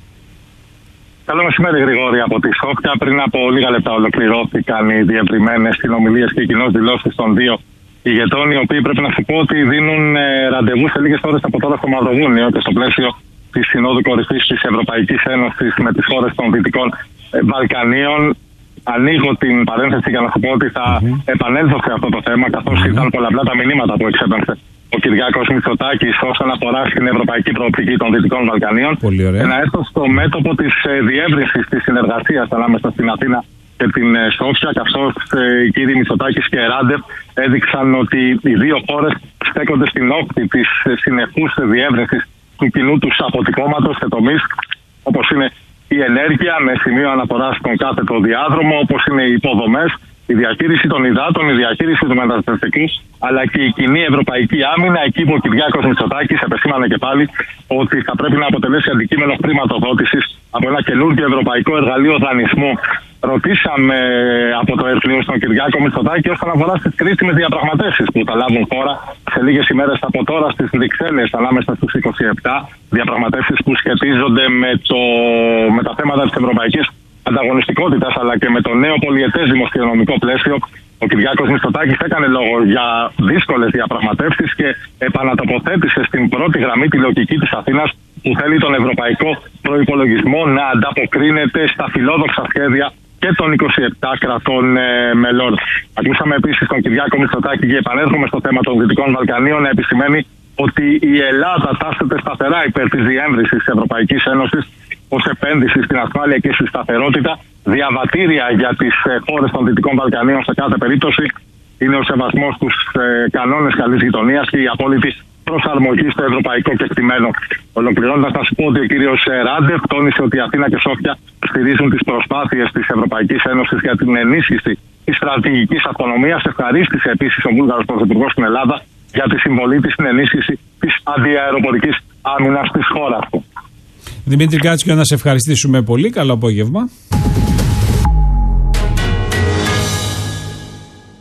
S8: Καλό μεσημέρι, Γρηγόρη, από τη Σόφια. Πριν από λίγα λεπτά ολοκληρώθηκαν οι διευρυμένες συνομιλίες και οι κοινώς δηλώσεις των δύο ηγετών, οι οποίοι πρέπει να σου πω ότι δίνουν ραντεβού σε λίγες ώρες από τώρα στο Μαυροβούνιο και στο πλαίσιο της Συνόδου Κορυφής της Ευρωπαϊκής Ένωσης με τις χώρες των Δυτικών Βαλκανίων. Ανοίγω την παρένθεση για να σου πω ότι θα mm-hmm. επανέλθω σε αυτό το θέμα, καθώς mm-hmm. ήταν πολλαπλά τα μηνύματα που εξέπεμψε ο Κυριάκος Μητσοτάκης όσον αφορά στην ευρωπαϊκή προοπτική των Δυτικών Βαλκανίων. Και να έρθω στο μέτωπο της διεύρυνσης της συνεργασίας ανάμεσα στην Αθήνα και την Σόφια, καθώς οι κύριοι Μητσοτάκης και Ράντεβ έδειξαν ότι οι δύο χώρες στέκονται στην όχθη της συνεχούς διεύρυνσης του κοινού τους αποτυπώματος σε τομείς όπως είναι η ενέργεια με σημείο αναφορά στον κάθετο διάδρομο, όπως είναι οι υποδομές, η διαχείριση των υδάτων, η διαχείριση του μεταναστευτικού, αλλά και η κοινή ευρωπαϊκή άμυνα. Εκεί που ο Κυριάκος Μητσοτάκης επεσήμανε και πάλι ότι θα πρέπει να αποτελέσει αντικείμενο χρηματοδότησης από ένα καινούργιο ευρωπαϊκό εργαλείο δανεισμού. Ρωτήσαμε από το Ερθλίος τον Κυριάκο Μητσοτάκη όσον αφορά στις κρίσιμες διαπραγματεύσεις που θα λάβουν χώρα σε λίγες ημέρες από τώρα στις Βρυξέλλες ανάμεσα στους είκοσι επτά. Διαπραγματεύσεις που σχετίζονται με, το, με τα θέματα της ευρωπαϊκής ανταγωνιστικότητας αλλά και με το νέο πολυετές δημοσιονομικό πλαίσιο. Ο Κυριάκος Μητσοτάκης έκανε λόγο για δύσκολες διαπραγματεύσεις και επανατοποθέτησε στην πρώτη γραμμή τη λογική της Αθήνας που θέλει τον ευρωπαϊκό προϋπολογισμό να ανταποκρίνεται στα φιλόδοξα σχέδια και των είκοσι επτά κρατών ε, μελών. Ακούσαμε επίσης τον Κυριάκο Μητσοτάκη και επανέρχομαι στο θέμα των Δυτικών Βαλκανίων να επισημαίνει ότι η Ελλάδα τάσσεται σταθερά υπέρ της διεύρυνσης της Ευρωπαϊκής Ένωσης ως επένδυση στην ασφάλεια και στη σταθερότητα. Διαβατήρια για τις ε, χώρες των Δυτικών Βαλκανίων σε κάθε περίπτωση είναι ο σεβασμός στους ε, κανόνες καλής γειτονίας και η απόλυτη προσαρμογή στο ευρωπαϊκό κεκτημένο. Ολοκληρώνοντας, να σου πω ότι ο κύριος Ράντεβ τόνισε ότι η Αθήνα και Σόφια στηρίζουν τις προσπάθειες της Ευρωπαϊκής Ένωσης για την ενίσχυση της στρατηγικής αυτονομίας. Ευχαρίστησε επίσης ο Βούλγαρος Πρωθυπουργός στην Ελλάδα για τη συμβολή της στην ενίσχυση της αντιαεροπορικής άμυνας της χώρας του.
S1: Δημήτρη Γκάτσιο, να σε ευχαριστήσουμε πολύ. Καλό απόγευμα.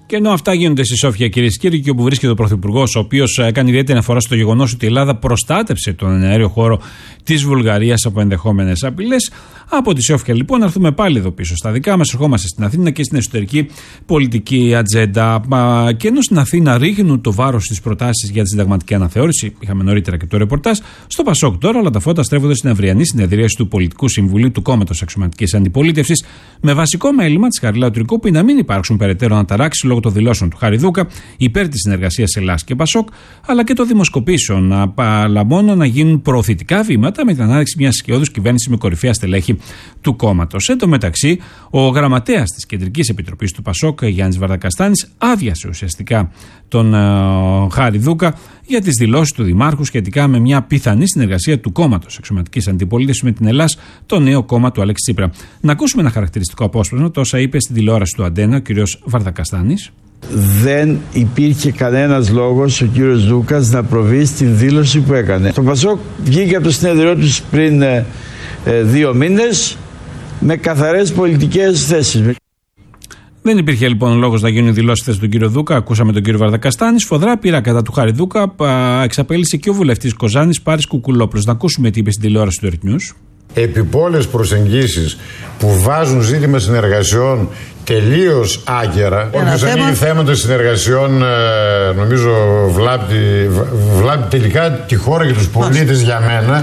S1: Και ενώ αυτά γίνονται στη Σόφια, κυρίες και κύριοι, και όπου βρίσκεται ο Πρωθυπουργός, ο οποίος έκανε ιδιαίτερη αναφορά στο γεγονός ότι η Ελλάδα προστάτεψε τον αέριο χώρο της Βουλγαρίας από ενδεχόμενες απειλές, από τη Σόφια λοιπόν έρθουμε πάλι εδώ πίσω στα δικά μας, ερχόμαστε στην Αθήνα και στην εσωτερική πολιτική ατζέντα. Και ενώ στην Αθήνα ρίχνουν το βάρος στις προτάσεις για τη συνταγματική αναθεώρηση, είχαμε νωρίτερα και το ρεπορτάζ, στο Πασόκ τώρα όλα τα φώτα στρέφονται στην αυριανή συνεδρίαση του Πολιτικού Συμβουλίου του Κόμματος Αξιωματικής Αντιπολίτευσης, με βασικό μέλημα της Χαριλάου Τρικούπη να μην υπάρξουν περαιτέρω αναταράξεις λόγω των δηλώσεων του Χαριδούκα υπέρ της συνεργασίας Ελλάδας και Πασόκ, αλλά και των δημοσκοπήσεων, αλλά μόνο να γίνουν προωθητικά βήματα με την ανάδειξη μιας ισχυώδους κυβέρνησης με κορυφαία στελέχη του κόμματος. Εν τω μεταξύ, ο γραμματέας της Κεντρικής Επιτροπής του Πασόκ, Γιάννης Βαρδακαστάνης, άδειασε ουσιαστικά τον uh, Χαριδούκα για τις δηλώσεις του Δημάρχου σχετικά με μια πιθανή συνεργασία του κόμματος Αξιωματικής Αντιπολίτευσης με την Ελλάδα, το νέο κόμμα του Αλέξη Τσίπρα. Να ακούσουμε ένα χαρακτηριστικό απόσπασμα, τόσα είπε στην τηλεόραση του Αντένα ο κ. Βαρδακαστάνης.
S9: Δεν υπήρχε κανένας λόγος ο κύριος Δούκας να προβεί στην δήλωση που έκανε. Το Πασόκ βγήκε από το συνέδριό τους πριν ε, ε, δύο μήνες με καθαρές πολιτικές θέσεις.
S1: Δεν υπήρχε λοιπόν λόγος να γίνουν δηλώσεις θέση του κύριο Δούκα. Ακούσαμε τον κύριο Βαρδακαστάνη. Σφοδρά πειρά κατά του Χάρη Δούκα εξαπέλυσε και ο βουλευτής Κοζάνης Πάρης Κουκουλόπουλος. Να ακούσουμε τι είπε στην τηλεόραση του Ερτνιούς.
S10: Επιπόλαιες προσεγγίσεις που βάζουν ζήτημα συνεργασιών τελείως άγκαιρα. Όποιος θέμα... ανοίγει θέματα συνεργασιών, νομίζω βλάπτει, βλάπτει τελικά τη χώρα και τους πολίτες για μένα.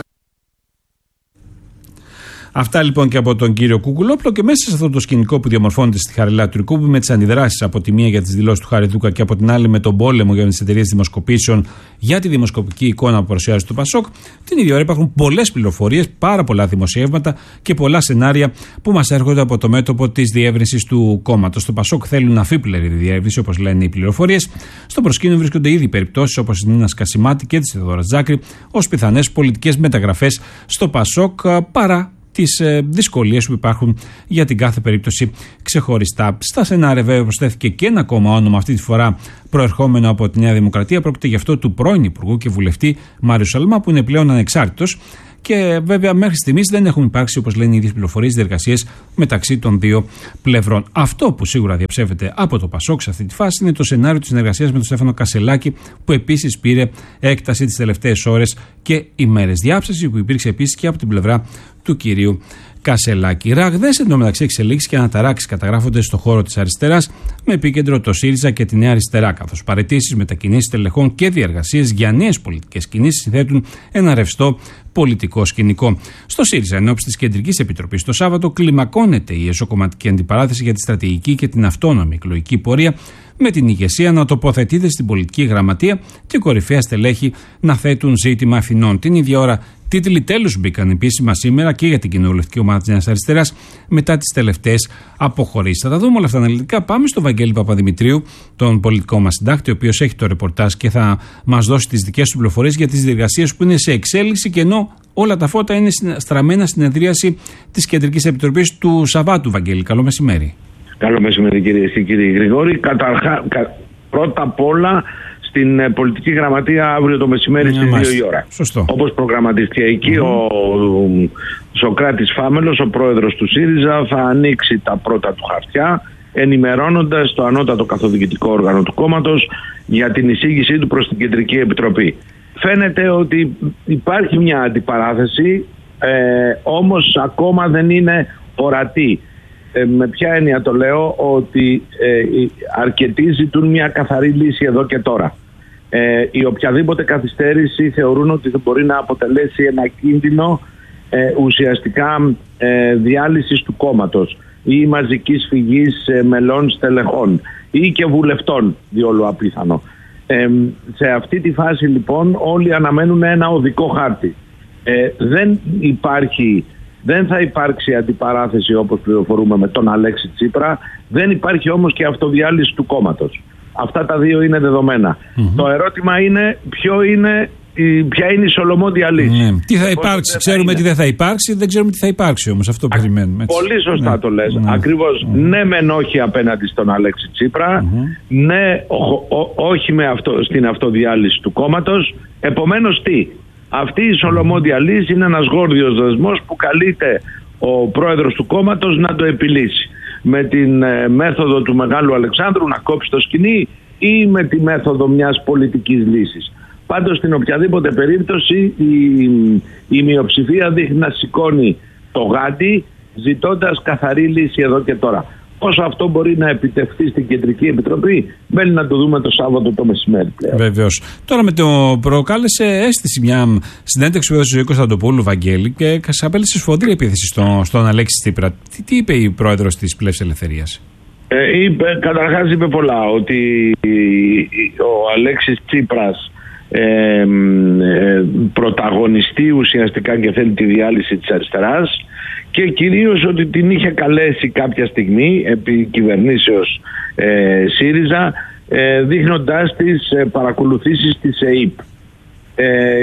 S1: Αυτά λοιπόν και από τον κύριο Κουκουλόπουλο, και μέσα σε αυτό το σκηνικό που διαμορφώνεται στη Χαριλάου Τρικούπη με τις αντιδράσεις από τη μία για τις δηλώσεις του Χάρη Δούκα και από την άλλη με τον πόλεμο για τις εταιρείες δημοσκοπήσεων για τη δημοσκοπική εικόνα που παρουσιάζει το Πασόκ, την ίδια ώρα υπάρχουν πολλές πληροφορίες, πάρα πολλά δημοσιεύματα και πολλά σενάρια που μας έρχονται από το μέτωπο της διεύρυνσης του κόμματος. Στο Πασόκ θέλουν αφίπλερη διεύρυνση, όπως λένε οι πληροφορίες. Στο προσκήνιο βρίσκονται ήδη περιπτώσεις όπως η Νίνα Κασιμάτη και της Θεοδόρας Τζάκρη ως πιθανές πολιτικές μεταγραφές στο Πασόκ, παρά τις ε, δυσκολίες που υπάρχουν για την κάθε περίπτωση ξεχωριστά. Στα σενάρια βέβαια προσθέθηκε και ένα ακόμα όνομα, αυτή τη φορά προερχόμενο από τη Νέα Δημοκρατία. Πρόκειται γι' αυτό του πρώην Υπουργού και βουλευτή Μάριου Σαλμά, που είναι πλέον ανεξάρτητος. Και βέβαια μέχρι στιγμής δεν έχουν υπάρξει, όπως λένε οι ίδιες πληροφορίες, διεργασίες μεταξύ των δύο πλευρών. Αυτό που σίγουρα διαψεύεται από το Πασόκ σε αυτή τη φάση είναι το σενάριο της συνεργασίας με τον Στέφανο Κασελάκη, που επίσης πήρε έκταση τις τελευταίες ώρες και ημέρες. Διάψευση που υπήρξε επίσης και από την πλευρά του κυρίου Κασελάκη. Ραγδαίες εντωμεταξύ εξελίξεις και αναταράξεις καταγράφονται στο χώρο της αριστεράς, με επίκεντρο το ΣΥΡΙΖΑ και τη Νέα Αριστερά, καθώς παραιτήσεις, μετακινήσεις τελεχών και διεργασίες για νέες πολιτικές κινήσεις συνθέτουν ένα ρευστό πολιτικό σκηνικό. Στο ΣΥΡΙΖΑ, εν ώψη της Κεντρικής Επιτροπής το Σάββατο, κλιμακώνεται η εσωκομματική αντιπαράθεση για τη στρατηγική και την αυτόνομη εκλογική πορεία, με την ηγεσία να τοποθετείται στην πολιτική γραμματεία και κορυφαία στελέχη να θέτουν ζήτημα ευθυνών. Την ίδια ώρα, τίτλοι τέλους μπήκαν επίσημα σήμερα και για την κοινοβουλευτική ομάδα της Νέας Αριστεράς μετά τις τελευταίες αποχωρήσεις. Θα τα δούμε όλα αυτά αναλυτικά. Πάμε στον Βαγγέλη Παπαδημητρίου, τον πολιτικό μας συντάκτη, ο οποίος έχει το ρεπορτάζ και θα μας δώσει τις δικές του πληροφορίες για τις διεργασίες που είναι σε εξέλιξη, και ενώ όλα τα φώτα είναι στραμμένα στην συνεδρίαση της Κεντρικής Επιτροπής του Σαββάτου. Βαγγέλη, καλό μεσημέρι.
S11: Καλό μεσημέρι κύριε, κύριε Γρηγόρη. Καταρχά, κα, πρώτα απ' όλα στην ε, πολιτική γραμματεία αύριο το μεσημέρι στις δύο η ώρα.
S1: Σωστό. Όπως
S11: προγραμματίστηκε εκεί, mm-hmm. ο, ο Σοκράτης Φάμελος, ο πρόεδρος του ΣΥΡΙΖΑ, θα ανοίξει τα πρώτα του χαρτιά, ενημερώνοντας το ανώτατο καθοδικητικό όργανο του κόμματος για την εισήγησή του προς την Κεντρική Επιτροπή. Φαίνεται ότι υπάρχει μια αντιπαράθεση, ε, όμως ακόμα δεν είναι ορατή. Ε, με ποια έννοια το λέω? Ότι ε, αρκετοί ζητούν μια καθαρή λύση εδώ και τώρα. Ε, η οποιαδήποτε καθυστέρηση θεωρούν ότι θα μπορεί να αποτελέσει ένα κίνδυνο ε, ουσιαστικά ε, διάλυσης του κόμματος ή μαζικής φυγής ε, μελών στελεχών ή και βουλευτών, διόλου απίθανο. Ε, σε αυτή τη φάση λοιπόν όλοι αναμένουν ένα οδικό χάρτη. Ε, δεν υπάρχει... Δεν θα υπάρξει αντιπαράθεση, όπως πληροφορούμε, με τον Αλέξη Τσίπρα. Δεν υπάρχει όμως και αυτοδιάλυση του κόμματος. Αυτά τα δύο είναι δεδομένα. Mm-hmm. Το ερώτημα είναι ποιο είναι, ποια είναι η σολομόντια λύση.
S1: Mm. Τι θα υπάρξει? Θα ξέρουμε τι δεν θα υπάρξει, δεν ξέρουμε τι θα υπάρξει όμως. Αυτό περιμένουμε. Έτσι.
S11: Πολύ σωστά ναι. το λες. Mm. Ακριβώς. Mm. Ναι μεν όχι απέναντι στον Αλέξη Τσίπρα. Mm-hmm. Ναι ό, ό, όχι με αυτό, στην αυτοδιάλυση του κόμματος. Επομένως τι? Αυτή η σολομόντια λύση είναι ένας γόρδιος δεσμός που καλείται ο πρόεδρος του κόμματος να το επιλύσει. με την ε, μέθοδο του Μεγάλου Αλεξάνδρου να κόψει το σκοινί ή με τη μέθοδο μιας πολιτικής λύσης. Πάντως στην οποιαδήποτε περίπτωση η, η μειοψηφία δείχνει να σηκώνει το γάντι ζητώντας καθαρή λύση εδώ και τώρα. Όσο αυτό μπορεί να επιτευχθεί στην Κεντρική Επιτροπή, μένει να το δούμε το Σάββατο το μεσημέρι πλέον.
S1: Βεβαίως. Τώρα με το προκάλεσε αίσθηση μια συνέντευξη που έδωσε ο Ζωή Κωνσταντοπούλου, Βαγγέλη, και απέλησε σφοδρή επίθεση στον, στον Αλέξη Τσίπρα. Τι, τι είπε η πρόεδρος της Πλεύσης Ελευθερίας?
S11: Ε, είπε, καταρχάς είπε πολλά, ότι ο Αλέξης Τσίπρας ε, ε, πρωταγωνιστεί ουσιαστικά και θέλει τη διάλυση της αριστεράς, και κυρίως ότι την είχε καλέσει κάποια στιγμή επί κυβερνήσεως ε, ΣΥΡΙΖΑ, ε, δείχνοντάς τις ε, παρακολουθήσεις της ΕΥΠ. Ε,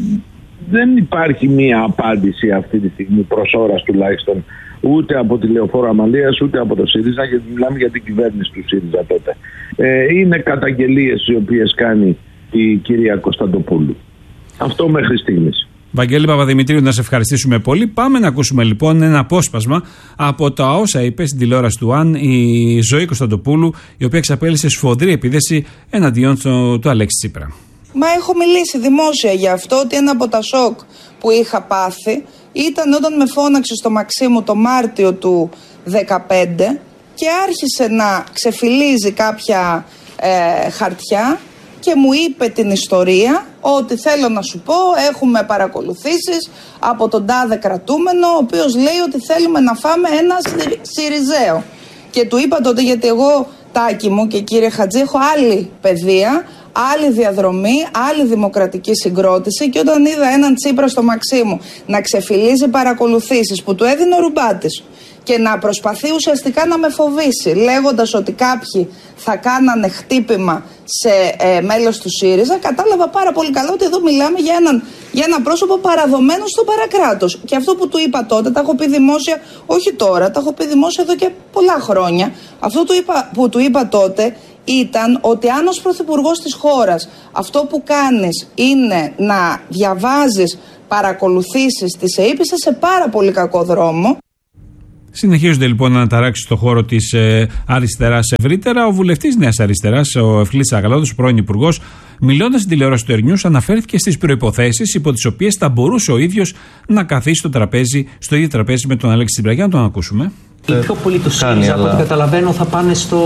S11: δεν υπάρχει μία απάντηση αυτή τη στιγμή, προς ώρας τουλάχιστον, ούτε από τη Λεωφόρο Αμαλίας ούτε από το ΣΥΡΙΖΑ, γιατί μιλάμε για την κυβέρνηση του ΣΥΡΙΖΑ τότε. Ε, είναι καταγγελίες οι οποίες κάνει η κυρία Κωνσταντοπούλου. Αυτό μέχρι στιγμής.
S1: Βαγγέλη Παπαδημητρίου, να σε ευχαριστήσουμε πολύ. Πάμε να ακούσουμε λοιπόν ένα απόσπασμα από τα όσα είπε στην τηλεόραση του ΑΝ η Ζωή Κωνσταντοπούλου, η οποία εξαπέλυσε σφοδρή επίθεση εναντίον του, του Αλέξη Τσίπρα.
S12: Μα έχω μιλήσει δημόσια για αυτό, ότι ένα από τα σοκ που είχα πάθει ήταν όταν με φώναξε στο Μαξίμου το Μάρτιο του δεκαπέντε και άρχισε να ξεφυλίζει κάποια ε, χαρτιά και μου είπε την ιστορία ότι θέλω να σου πω, έχουμε παρακολουθήσεις από τον τάδε κρατούμενο, ο οποίος λέει ότι θέλουμε να φάμε ένα Σιριζέο. Και του είπα τότε, γιατί εγώ, Τάκη μου και κύριε Χατζή, έχω άλλη παιδεία, άλλη διαδρομή, άλλη δημοκρατική συγκρότηση, και όταν είδα έναν Τσίπρα στο Μαξίμου να ξεφυλίζει παρακολουθήσεις που του έδινε ο Ρουμπάτης και να προσπαθεί ουσιαστικά να με φοβήσει, λέγοντας ότι κάποιοι θα κάνανε χτύπημα σε ε, μέλος του ΣΥΡΙΖΑ, κατάλαβα πάρα πολύ καλά ότι εδώ μιλάμε για, έναν, για ένα πρόσωπο παραδομένο στο παρακράτος. Και αυτό που του είπα τότε, τα έχω πει δημόσια, όχι τώρα, τα έχω πει δημόσια εδώ και πολλά χρόνια. Αυτό του είπα, που του είπα τότε ήταν ότι αν ως πρωθυπουργός της χώρας αυτό που κάνεις είναι να διαβάζεις παρακολουθήσεις της ΕΥΠ, είσαι σε πάρα πολύ κακό δρόμο.
S1: Συνεχίζονται λοιπόν να αναταράξει στο χώρο της ε, αριστεράς ευρύτερα. Ο βουλευτής Νέας Αριστεράς, ο Ευκλής Αγαλώτος, πρώην υπουργός, μιλώντας στην τηλεόραση του Ερνιούς, αναφέρθηκε στις προϋποθέσεις υπό τις οποίες θα μπορούσε ο ίδιος να καθίσει στο τραπέζι, στο ίδιο τραπέζι με τον Αλέξη Τσίπρα. Για να τον ακούσουμε.
S13: Οι πιο πολλοί του ΣΥΡΙΖΑ, από ό,τι καταλαβαίνω, θα πάνε στο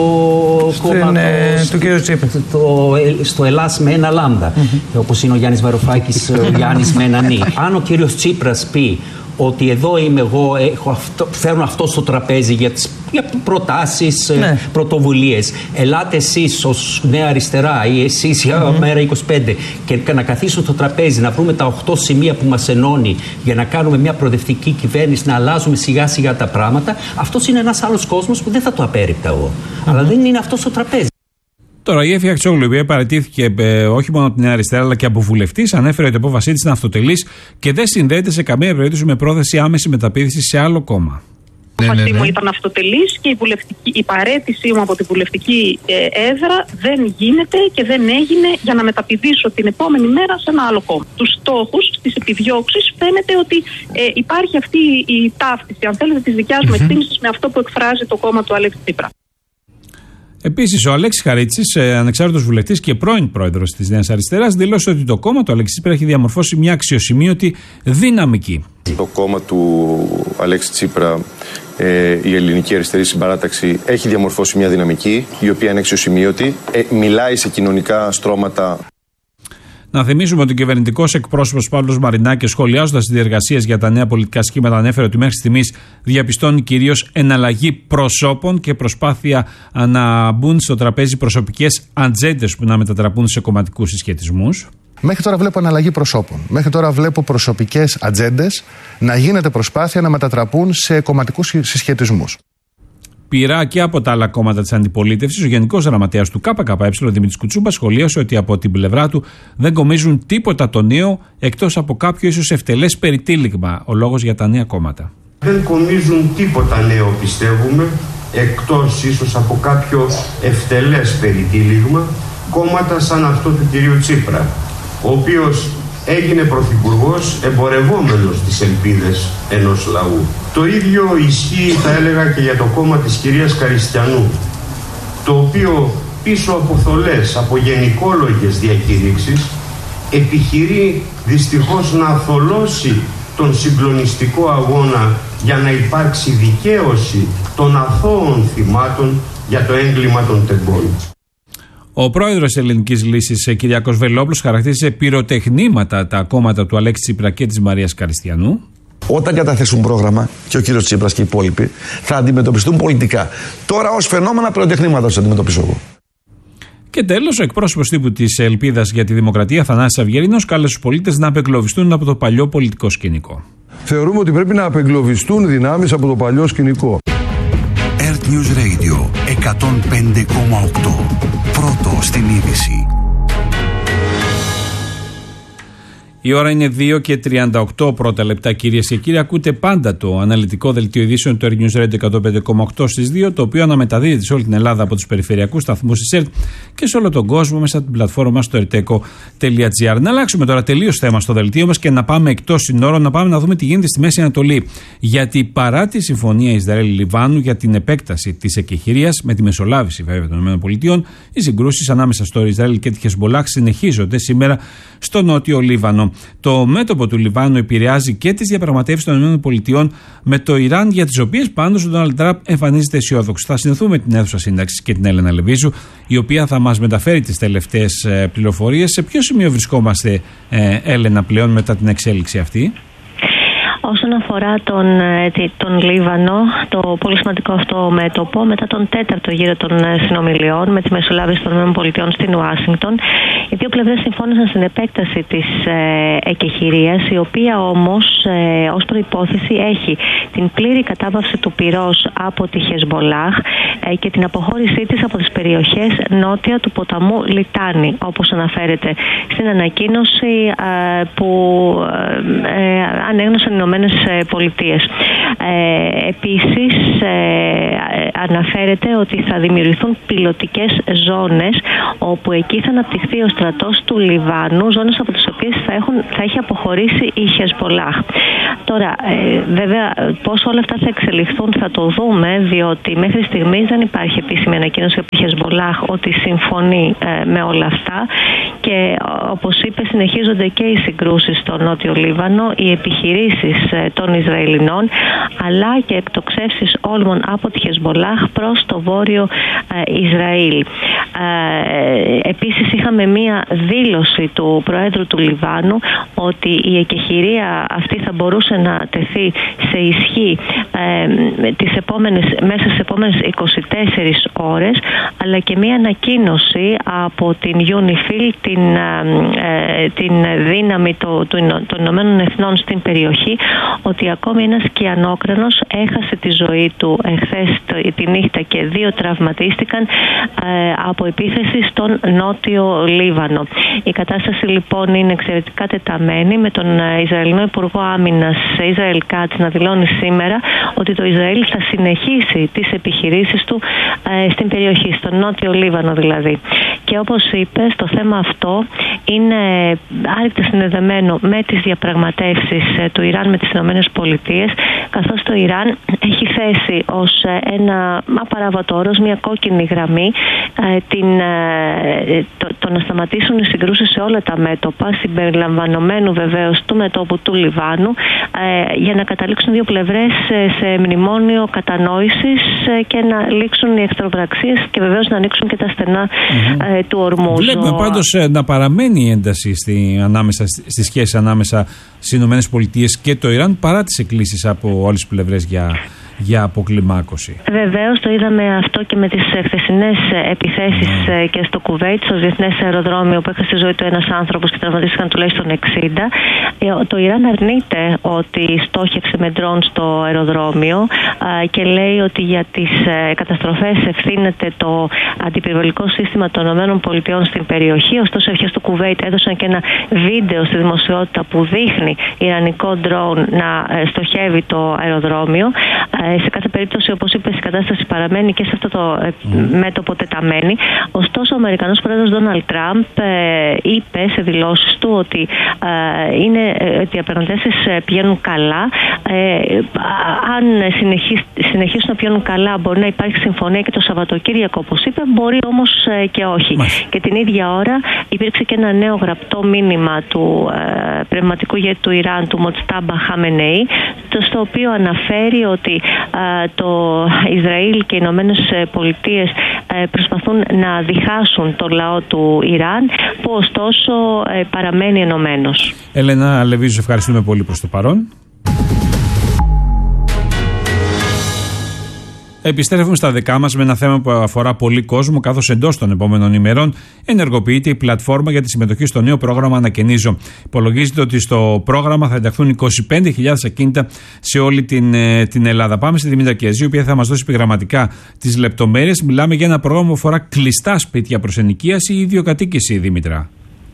S13: κόμμα
S14: ε, του κ. Τσίπρα.
S13: Στο, στο Ελλάς με ένα λάμδα. Mm-hmm. Όπως είναι ο Γιάννης Βαρουφάκης, ο Γιάννης με ένα νι. Αν ο κύριος Τσίπρας πει ότι εδώ είμαι εγώ, έχω αυτό, φέρνω αυτό στο τραπέζι για τις για προτάσεις, ναι. πρωτοβουλίες. Ελάτε εσείς ως Νέα Αριστερά ή εσείς για mm-hmm. μέρα είκοσι πέντε και να καθίσουν στο τραπέζι, να βρούμε τα οχτώ σημεία που μας ενώνει για να κάνουμε μια προοδευτική κυβέρνηση, να αλλάζουμε σιγά σιγά τα πράγματα. Αυτός είναι ένας άλλος κόσμος που δεν θα το απέρριπτα εγώ. Mm-hmm. Αλλά δεν είναι αυτό στο τραπέζι.
S1: Τώρα η Εύη Αξιόγλου, η οποία παραιτήθηκε ε, όχι μόνο από την Νέα Αριστερά αλλά και από βουλευτής, ανέφερε ότι η απόφασή της είναι αυτοτελής και δεν συνδέεται σε καμία περίπτωση με πρόθεση άμεση μεταπίδηση σε άλλο κόμμα.
S15: Η απόφασή ναι, ναι, ναι. μου ήταν αυτοτελής και η, η παραίτησή μου από τη βουλευτική ε, έδρα δεν γίνεται και δεν έγινε για να μεταπηδήσω την επόμενη μέρα σε ένα άλλο κόμμα. Τους στόχους, στις επιδιώξεις, φαίνεται ότι ε, υπάρχει αυτή η ταύτιση, αν θέλετε, της δικιάς μου εκτίμησης με αυτό που εκφράζει το κόμμα του Αλέξη Τσίπρα.
S1: Επίσης, ο Αλέξης Χαρίτσης, ανεξάρτητος βουλευτής και πρώην πρόεδρος της Νέας Αριστεράς, δήλωσε ότι το κόμμα του Αλέξη Τσίπρα έχει διαμορφώσει μια αξιοσημείωτη δυναμική.
S16: Το κόμμα του Αλέξη Τσίπρα, ε, η Ελληνική Αριστερή Συμπαράταξη, έχει διαμορφώσει μια δυναμική η οποία είναι αξιοσημείωτη, ε, μιλάει σε κοινωνικά στρώματα.
S1: Να θυμίσουμε ότι ο κυβερνητικός εκπρόσωπος Παύλος Μαρινάκης, σχολιάζοντας τις διεργασίες για τα νέα πολιτικά σχήματα, ανέφερε ότι μέχρι στιγμής διαπιστώνει κυρίως εναλλαγή προσώπων και προσπάθεια να μπουν στο τραπέζι προσωπικές ατζέντες που να μετατραπούν σε κομματικούς συσχετισμούς.
S4: Μέχρι τώρα βλέπω εναλλαγή προσώπων. Μέχρι τώρα βλέπω προσωπικές ατζέντες να γίνεται προσπάθεια να μετατραπούν σε κομματικούς συσχετισμούς.
S1: Πειρά και από τα άλλα κόμματα της αντιπολίτευσης, ο Γενικός Γραμματέας του ΚΚΕ, Δημήτρης Κουτσούμπας, σχολίασε ότι από την πλευρά του δεν κομίζουν τίποτα το νέο εκτός από κάποιο ίσως ευτελές περιτύλιγμα. Ο λόγος για τα νέα κόμματα.
S17: Δεν κομίζουν τίποτα νέο, πιστεύουμε, εκτός ίσως από κάποιο ευτελές περιτύλιγμα, κόμματα σαν αυτό του κυρίου Τσίπρα, ο οποίος έγινε πρωθυπουργός εμπορευόμενος τις ελπίδες ενός λαού. Το ίδιο ισχύει, θα έλεγα, και για το κόμμα της κυρίας Καριστιανού, το οποίο πίσω από θολές, από γενικόλογες διακηρύξεις, επιχειρεί δυστυχώς να θολώσει τον συγκλονιστικό αγώνα για να υπάρξει δικαίωση των αθώων θυμάτων για το έγκλημα των τεμπών.
S1: Ο πρόεδρος της Ελληνικής Λύσης, Κυριάκος Βελόπουλος, χαρακτήρισε πυροτεχνήματα τα κόμματα του Αλέξη Τσίπρα και της Μαρίας Καριστιανού.
S14: Όταν καταθέσουν πρόγραμμα, και ο κύριος Τσίπρας και οι υπόλοιποι, θα αντιμετωπιστούν πολιτικά. Τώρα ως φαινόμενα πυροτεχνήματα τους αντιμετωπίσω εγώ.
S1: Και τέλος, ο εκπρόσωπος τύπου της Ελπίδας για τη Δημοκρατία, Θανάσης Αυγερίνος, κάλεσε τους πολίτες να απεγκλωβιστούν από το παλιό πολιτικό σκηνικό.
S18: Θεωρούμε ότι πρέπει να απεγκλωβιστούν δυνάμεις από το παλιό σκηνικό.
S6: Earth News Radio εκατόν πέντε κόμμα οκτώ. Πρώτο στην είδηση.
S1: Η ώρα είναι δύο και τριάντα οκτώ πρώτα λεπτά, κυρίες και κύριοι. Ακούτε πάντα το αναλυτικό δελτίο ειδήσεων του Earth News Radio εκατόν πέντε κόμμα οκτώ στις δύο, το οποίο αναμεταδίδεται σε όλη την Ελλάδα από τους περιφερειακούς σταθμούς της ΕΡΤ και σε όλο τον κόσμο μέσα από την πλατφόρμα μας στο ερτέκο τελεία τζι άρ. Να αλλάξουμε τώρα τελείως θέμα στο δελτίο μας και να πάμε εκτός συνόρων, να πάμε να δούμε τι γίνεται στη Μέση Ανατολή. Γιατί παρά τη συμφωνία Ισραήλ-Λιβάνου για την επέκταση της εκεχηρίας, με τη μεσολάβηση βέβαια των ΗΠΑ, οι συγκρούσεις ανάμεσα στο Ισραήλ και τη Χεσμολάχ συνεχίζονται σήμερα στο νότιο Λίβανο. Το μέτωπο του Λιβάνου επηρεάζει και τις διαπραγματεύσεις των ΗΠΑ με το Ιράν, για τις οποίες πάντως ο Ντόναλντ Τραμπ εμφανίζεται αισιόδοξος. Θα συνδεθούμε την αίθουσα σύνταξης και την Έλενα Λεβίζου, η οποία θα μας μεταφέρει τις τελευταίες πληροφορίες. Σε ποιο σημείο βρισκόμαστε, ε, Έλενα, πλέον μετά την εξέλιξη αυτή?
S19: Όσον αφορά τον, τον Λίβανο, το πολύ σημαντικό αυτό μέτωπο, μετά τον τέταρτο γύρο των συνομιλιών με τη μεσολάβηση των ΗΠΑ στην Ουάσιγκτον, οι δύο πλευρές συμφώνησαν στην επέκταση της ε, εκεχηρίας, η οποία όμως ε, ως προϋπόθεση έχει την πλήρη κατάπαυση του πυρός από τη Χεσμολάχ ε, και την αποχώρησή της από τις περιοχές νότια του ποταμού Λιτάνη, όπως αναφέρεται στην ανακοίνωση ε, που ε, ε, ανέγνωσαν οι Ηνωμένες Πολιτείες. Ε, επίσης ε, αναφέρεται ότι θα δημιουργηθούν πιλωτικές ζώνες όπου εκεί θα αναπτυχθεί ο στρατός του Λιβάνου, ζώνες από τις οποίες θα, έχουν, θα έχει αποχωρήσει η Χεσμολάχ. Τώρα, ε, βέβαια, πώς όλα αυτά θα εξελιχθούν θα το δούμε, διότι μέχρι στιγμής δεν υπάρχει επίσημη ανακοίνωση από τη Χεσμολάχ ότι συμφωνεί ε, με όλα αυτά και όπως είπε συνεχίζονται και οι συγκρούσεις στο νότιο Λίβανο, οι επιχειρήσεις ε, των Ισραηλινών αλλά και εκτοξεύσεις όλμων από τη Χεσμολάχ προς το βόρειο ε, Ισραήλ. Ε, επίσης είχαμε μία δήλωση του Προέδρου του Λιβάνου ότι η εκεχηρία αυτή θα μπορούσε να τεθεί σε ισχύ ε, τις επόμενες, μέσα στις επόμενες είκοσι τέσσερις ώρες, αλλά και μία ανακοίνωση από την UNIFIL, την, ε, την δύναμη το, του, των Ηνωμένων Εθνών στην περιοχή, ότι ακόμη ένας κιανόκρανος έχασε τη ζωή του εχθές τη νύχτα και δύο τραυματίστηκαν ε, από επίθεση στον νότιο Λίβανο. Η κατάσταση λοιπόν είναι εξαιρετικά τεταμένη, με τον Ισραηλινό Υπουργό Άμυνας Ισραήλ Κάτς να δηλώνει σήμερα ότι το Ισραήλ θα συνεχίσει τις επιχειρήσεις του ε, στην περιοχή, στον νότιο Λίβανο δηλαδή. Και όπως είπε, το θέμα αυτό είναι άρρηκτα συνδεδεμένο με τις διαπραγματεύσεις του Ιράν με τις Ηνωμένες Πολιτείες, καθώς το Ιράν έχει θέσει ως ένα απαράβατο όρος, μια κόκκινη γραμμή, την, το, το να σταματήσουν οι συγκρούσεις σε όλα τα μέτωπα, συμπεριλαμβανομένου βεβαίως του μετώπου του Λιβάνου, για να καταλήξουν δύο πλευρές σε μνημόνιο κατανόησης και να λήξουν οι εχθροπραξίες και βεβαίως να ανοίξουν και τα στενά mm-hmm. του Ορμούζ.
S1: Βλέπουμε πάντως να παραμένει η ένταση στη, ανάμεσα, στη σχέση ανάμεσα στις Ηνωμένες Πολιτείες και το Ιράν, παρά τις εκκλήσεις από όλες τις πλευρές για, για αποκλιμάκωση.
S19: Βεβαίως το είδαμε αυτό και με τις χθεσινές επιθέσεις mm. και στο Κουβέιτ, στο διεθνές αεροδρόμιο, που έχασε τη ζωή του ένας άνθρωπος και τραυματίστηκαν τουλάχιστον εξήντα. Το Ιράν αρνείται ότι στόχευσε με ντρόν στο αεροδρόμιο και λέει ότι για τις καταστροφές ευθύνεται το αντιπυρβολικό σύστημα των ΗΠΑ στην περιοχή. Ωστόσο, οι αρχές του Κουβέιτ έδωσαν και ένα βίντεο στη δημοσιότητα που δείχνει ιρανικό ντρόν να στοχεύει το αεροδρόμιο. Σε κάθε περίπτωση, όπως είπες, η κατάσταση παραμένει και σε αυτό το mm. μέτωπο τεταμένη. Ωστόσο, ο Αμερικανός πρόεδρος Ντόναλντ Τραμπ είπε σε δηλώσεις του ότι είναι οι διαπραγματεύσεις πηγαίνουν καλά. Ε, αν συνεχίσουν να πηγαίνουν καλά, μπορεί να υπάρχει συμφωνία και το Σαββατοκύριακο, όπως είπε, μπορεί όμως και όχι. Μάλιστα. Και την ίδια ώρα υπήρξε και ένα νέο γραπτό μήνυμα του ε, πνευματικού ηγέτη του Ιράν, του Μοτστάμπα Χαμενεή, στο οποίο αναφέρει ότι ε, το Ισραήλ και οι Ηνωμένες Πολιτείες ε, προσπαθούν να διχάσουν το λαό του Ιράν, που ωστόσο ε, παραμένει ενωμένος.
S1: Έλενα Λεβίζου, ευχαριστούμε πολύ προς το παρόν. Επιστρέφουμε στα δικά μας με ένα θέμα που αφορά πολύ κόσμο, καθώς εντός των επόμενων ημερών ενεργοποιείται η πλατφόρμα για τη συμμετοχή στο νέο πρόγραμμα Ανακαινίζω. Υπολογίζεται ότι στο πρόγραμμα θα ενταχθούν είκοσι πέντε χιλιάδες ακίνητα σε όλη την, την Ελλάδα. Πάμε στη Δήμητρα Κεζή, η οποία θα μας δώσει επιγραμματικά τις λεπτομέρειες. Μιλάμε για ένα πρόγραμμα που αφορά κλειστά σπίτια προς ενοικίαση ή ιδιοκατοίκηση, Δήμητρα.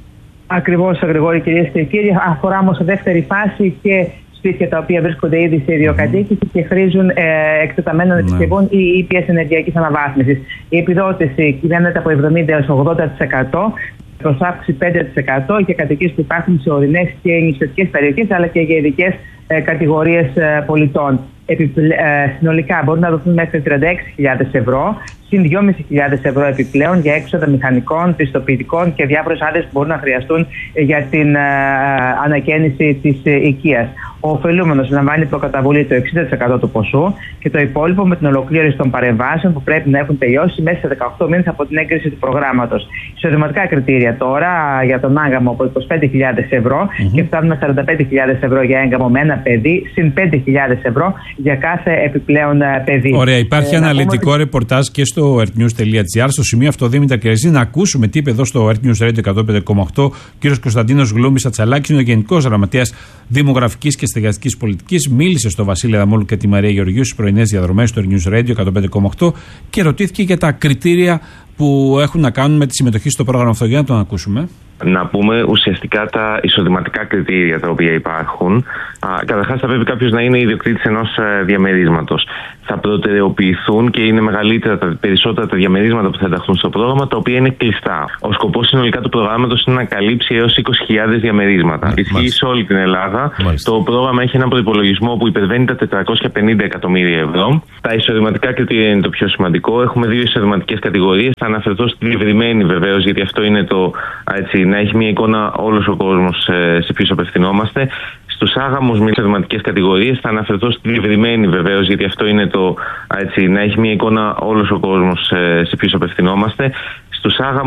S20: Ακριβώς, Γρηγόρη, κυρίες και κύριοι. Αφορά όμως δεύτερη φάση και σπίτια τα οποία βρίσκονται ήδη σε ιδιοκατοίκηση και χρήζουν ε, εκτεταμένων επισκευών ή ήπιας ενεργειακής αναβάθμισης. Η επιδότηση κυμαίνεται από εβδομήντα έως ογδόντα τοις εκατό προς αύξηση πέντε τοις εκατό για κατοικίες που υπάρχουν σε ορεινές και νησιωτικές περιοχές, αλλά και για ειδικές ε, κατηγορίες ε, πολιτών. Επιπλέ, ε, συνολικά μπορούν να δοθούν μέχρι τριάντα έξι χιλιάδες ευρώ, συν δυόμισι χιλιάδες ευρώ επιπλέον για έξοδα μηχανικών, πιστοποιητικών και διάφορες άδειες που μπορούν να χρειαστούν για την ε, ανακαίνιση της ε, οικίας. Ο ωφελούμενος λαμβάνει προκαταβολή το εξήντα τοις εκατό του ποσού και το υπόλοιπο με την ολοκλήρωση των παρεμβάσεων που πρέπει να έχουν τελειώσει μέσα σε δεκαοκτώ μήνες από την έγκριση του προγράμματος. Εισοδηματικά κριτήρια τώρα για τον άγαμο από είκοσι πέντε χιλιάδες ευρώ mm-hmm. και φτάνουμε σαράντα πέντε χιλιάδες ευρώ για έγγαμο με ένα παιδί, συν πέντε χιλιάδες ευρώ για κάθε επιπλέον παιδί.
S1: Ωραία, υπάρχει ε, αναλυτικό ότι... ρεπορτάζ και στο earthnews τελεία gr. Στο σημείο αυτό, Δήμητρα Κεζή, να ακούσουμε τι είπε εδώ στο Earth News Radio εκατόν πέντε κόμμα οκτώ ο κ. Κωνσταντίνος Γλούμης Ατσαλάκης, είναι ο Γενικός Γραμματέας Δημογραφικής και Στεγαστικής Πολιτικής. Μίλησε στο Βασίλη Αδαμόλου και τη Μαρία Γεωργίου στις πρωινές διαδρομές του Earth News Radio εκατόν πέντε κόμμα οκτώ και ρωτήθηκε για τα κριτήρια που έχουν να κάνουν με τη συμμετοχή στο πρόγραμμα αυτό. Για να τον ακούσουμε.
S21: Να πούμε ουσιαστικά τα εισοδηματικά κριτήρια τα οποία υπάρχουν. Καταρχάς, θα πρέπει κάποιος να είναι ιδιοκτήτης ενός διαμερίσματος. Θα προτεραιοποιηθούν και είναι μεγαλύτερα, τα περισσότερα τα διαμερίσματα που θα ενταχθούν στο πρόγραμμα, τα οποία είναι κλειστά. Ο σκοπός συνολικά του προγράμματος είναι να καλύψει έως είκοσι χιλιάδες διαμερίσματα. Ισχύει σε όλη την Ελλάδα. Μάλιστα. Το πρόγραμμα έχει έναν προϋπολογισμό που υπερβαίνει τα τετρακόσια πενήντα εκατομμύρια ευρώ. Τα εισοδηματικά κριτήρια είναι το πιο σημαντικό. Έχουμε δύο εισοδηματικές κατηγορίες. Θα αναφερθώ στη διευρυμένη βεβαίως, γιατί αυτό είναι το έτσι, να έχει μια εικόνα όλος ο κόσμος σε ποιους απευθυνόμαστε. Στους άγαμους με εισοδηματικές κατηγορίες θα αναφερθώ στη διευρυμένη βεβαίως, γιατί αυτό είναι το έτσι, να έχει μια εικόνα όλος ο κόσμος σε ποιους απευθυνόμαστε. Στους άγαμους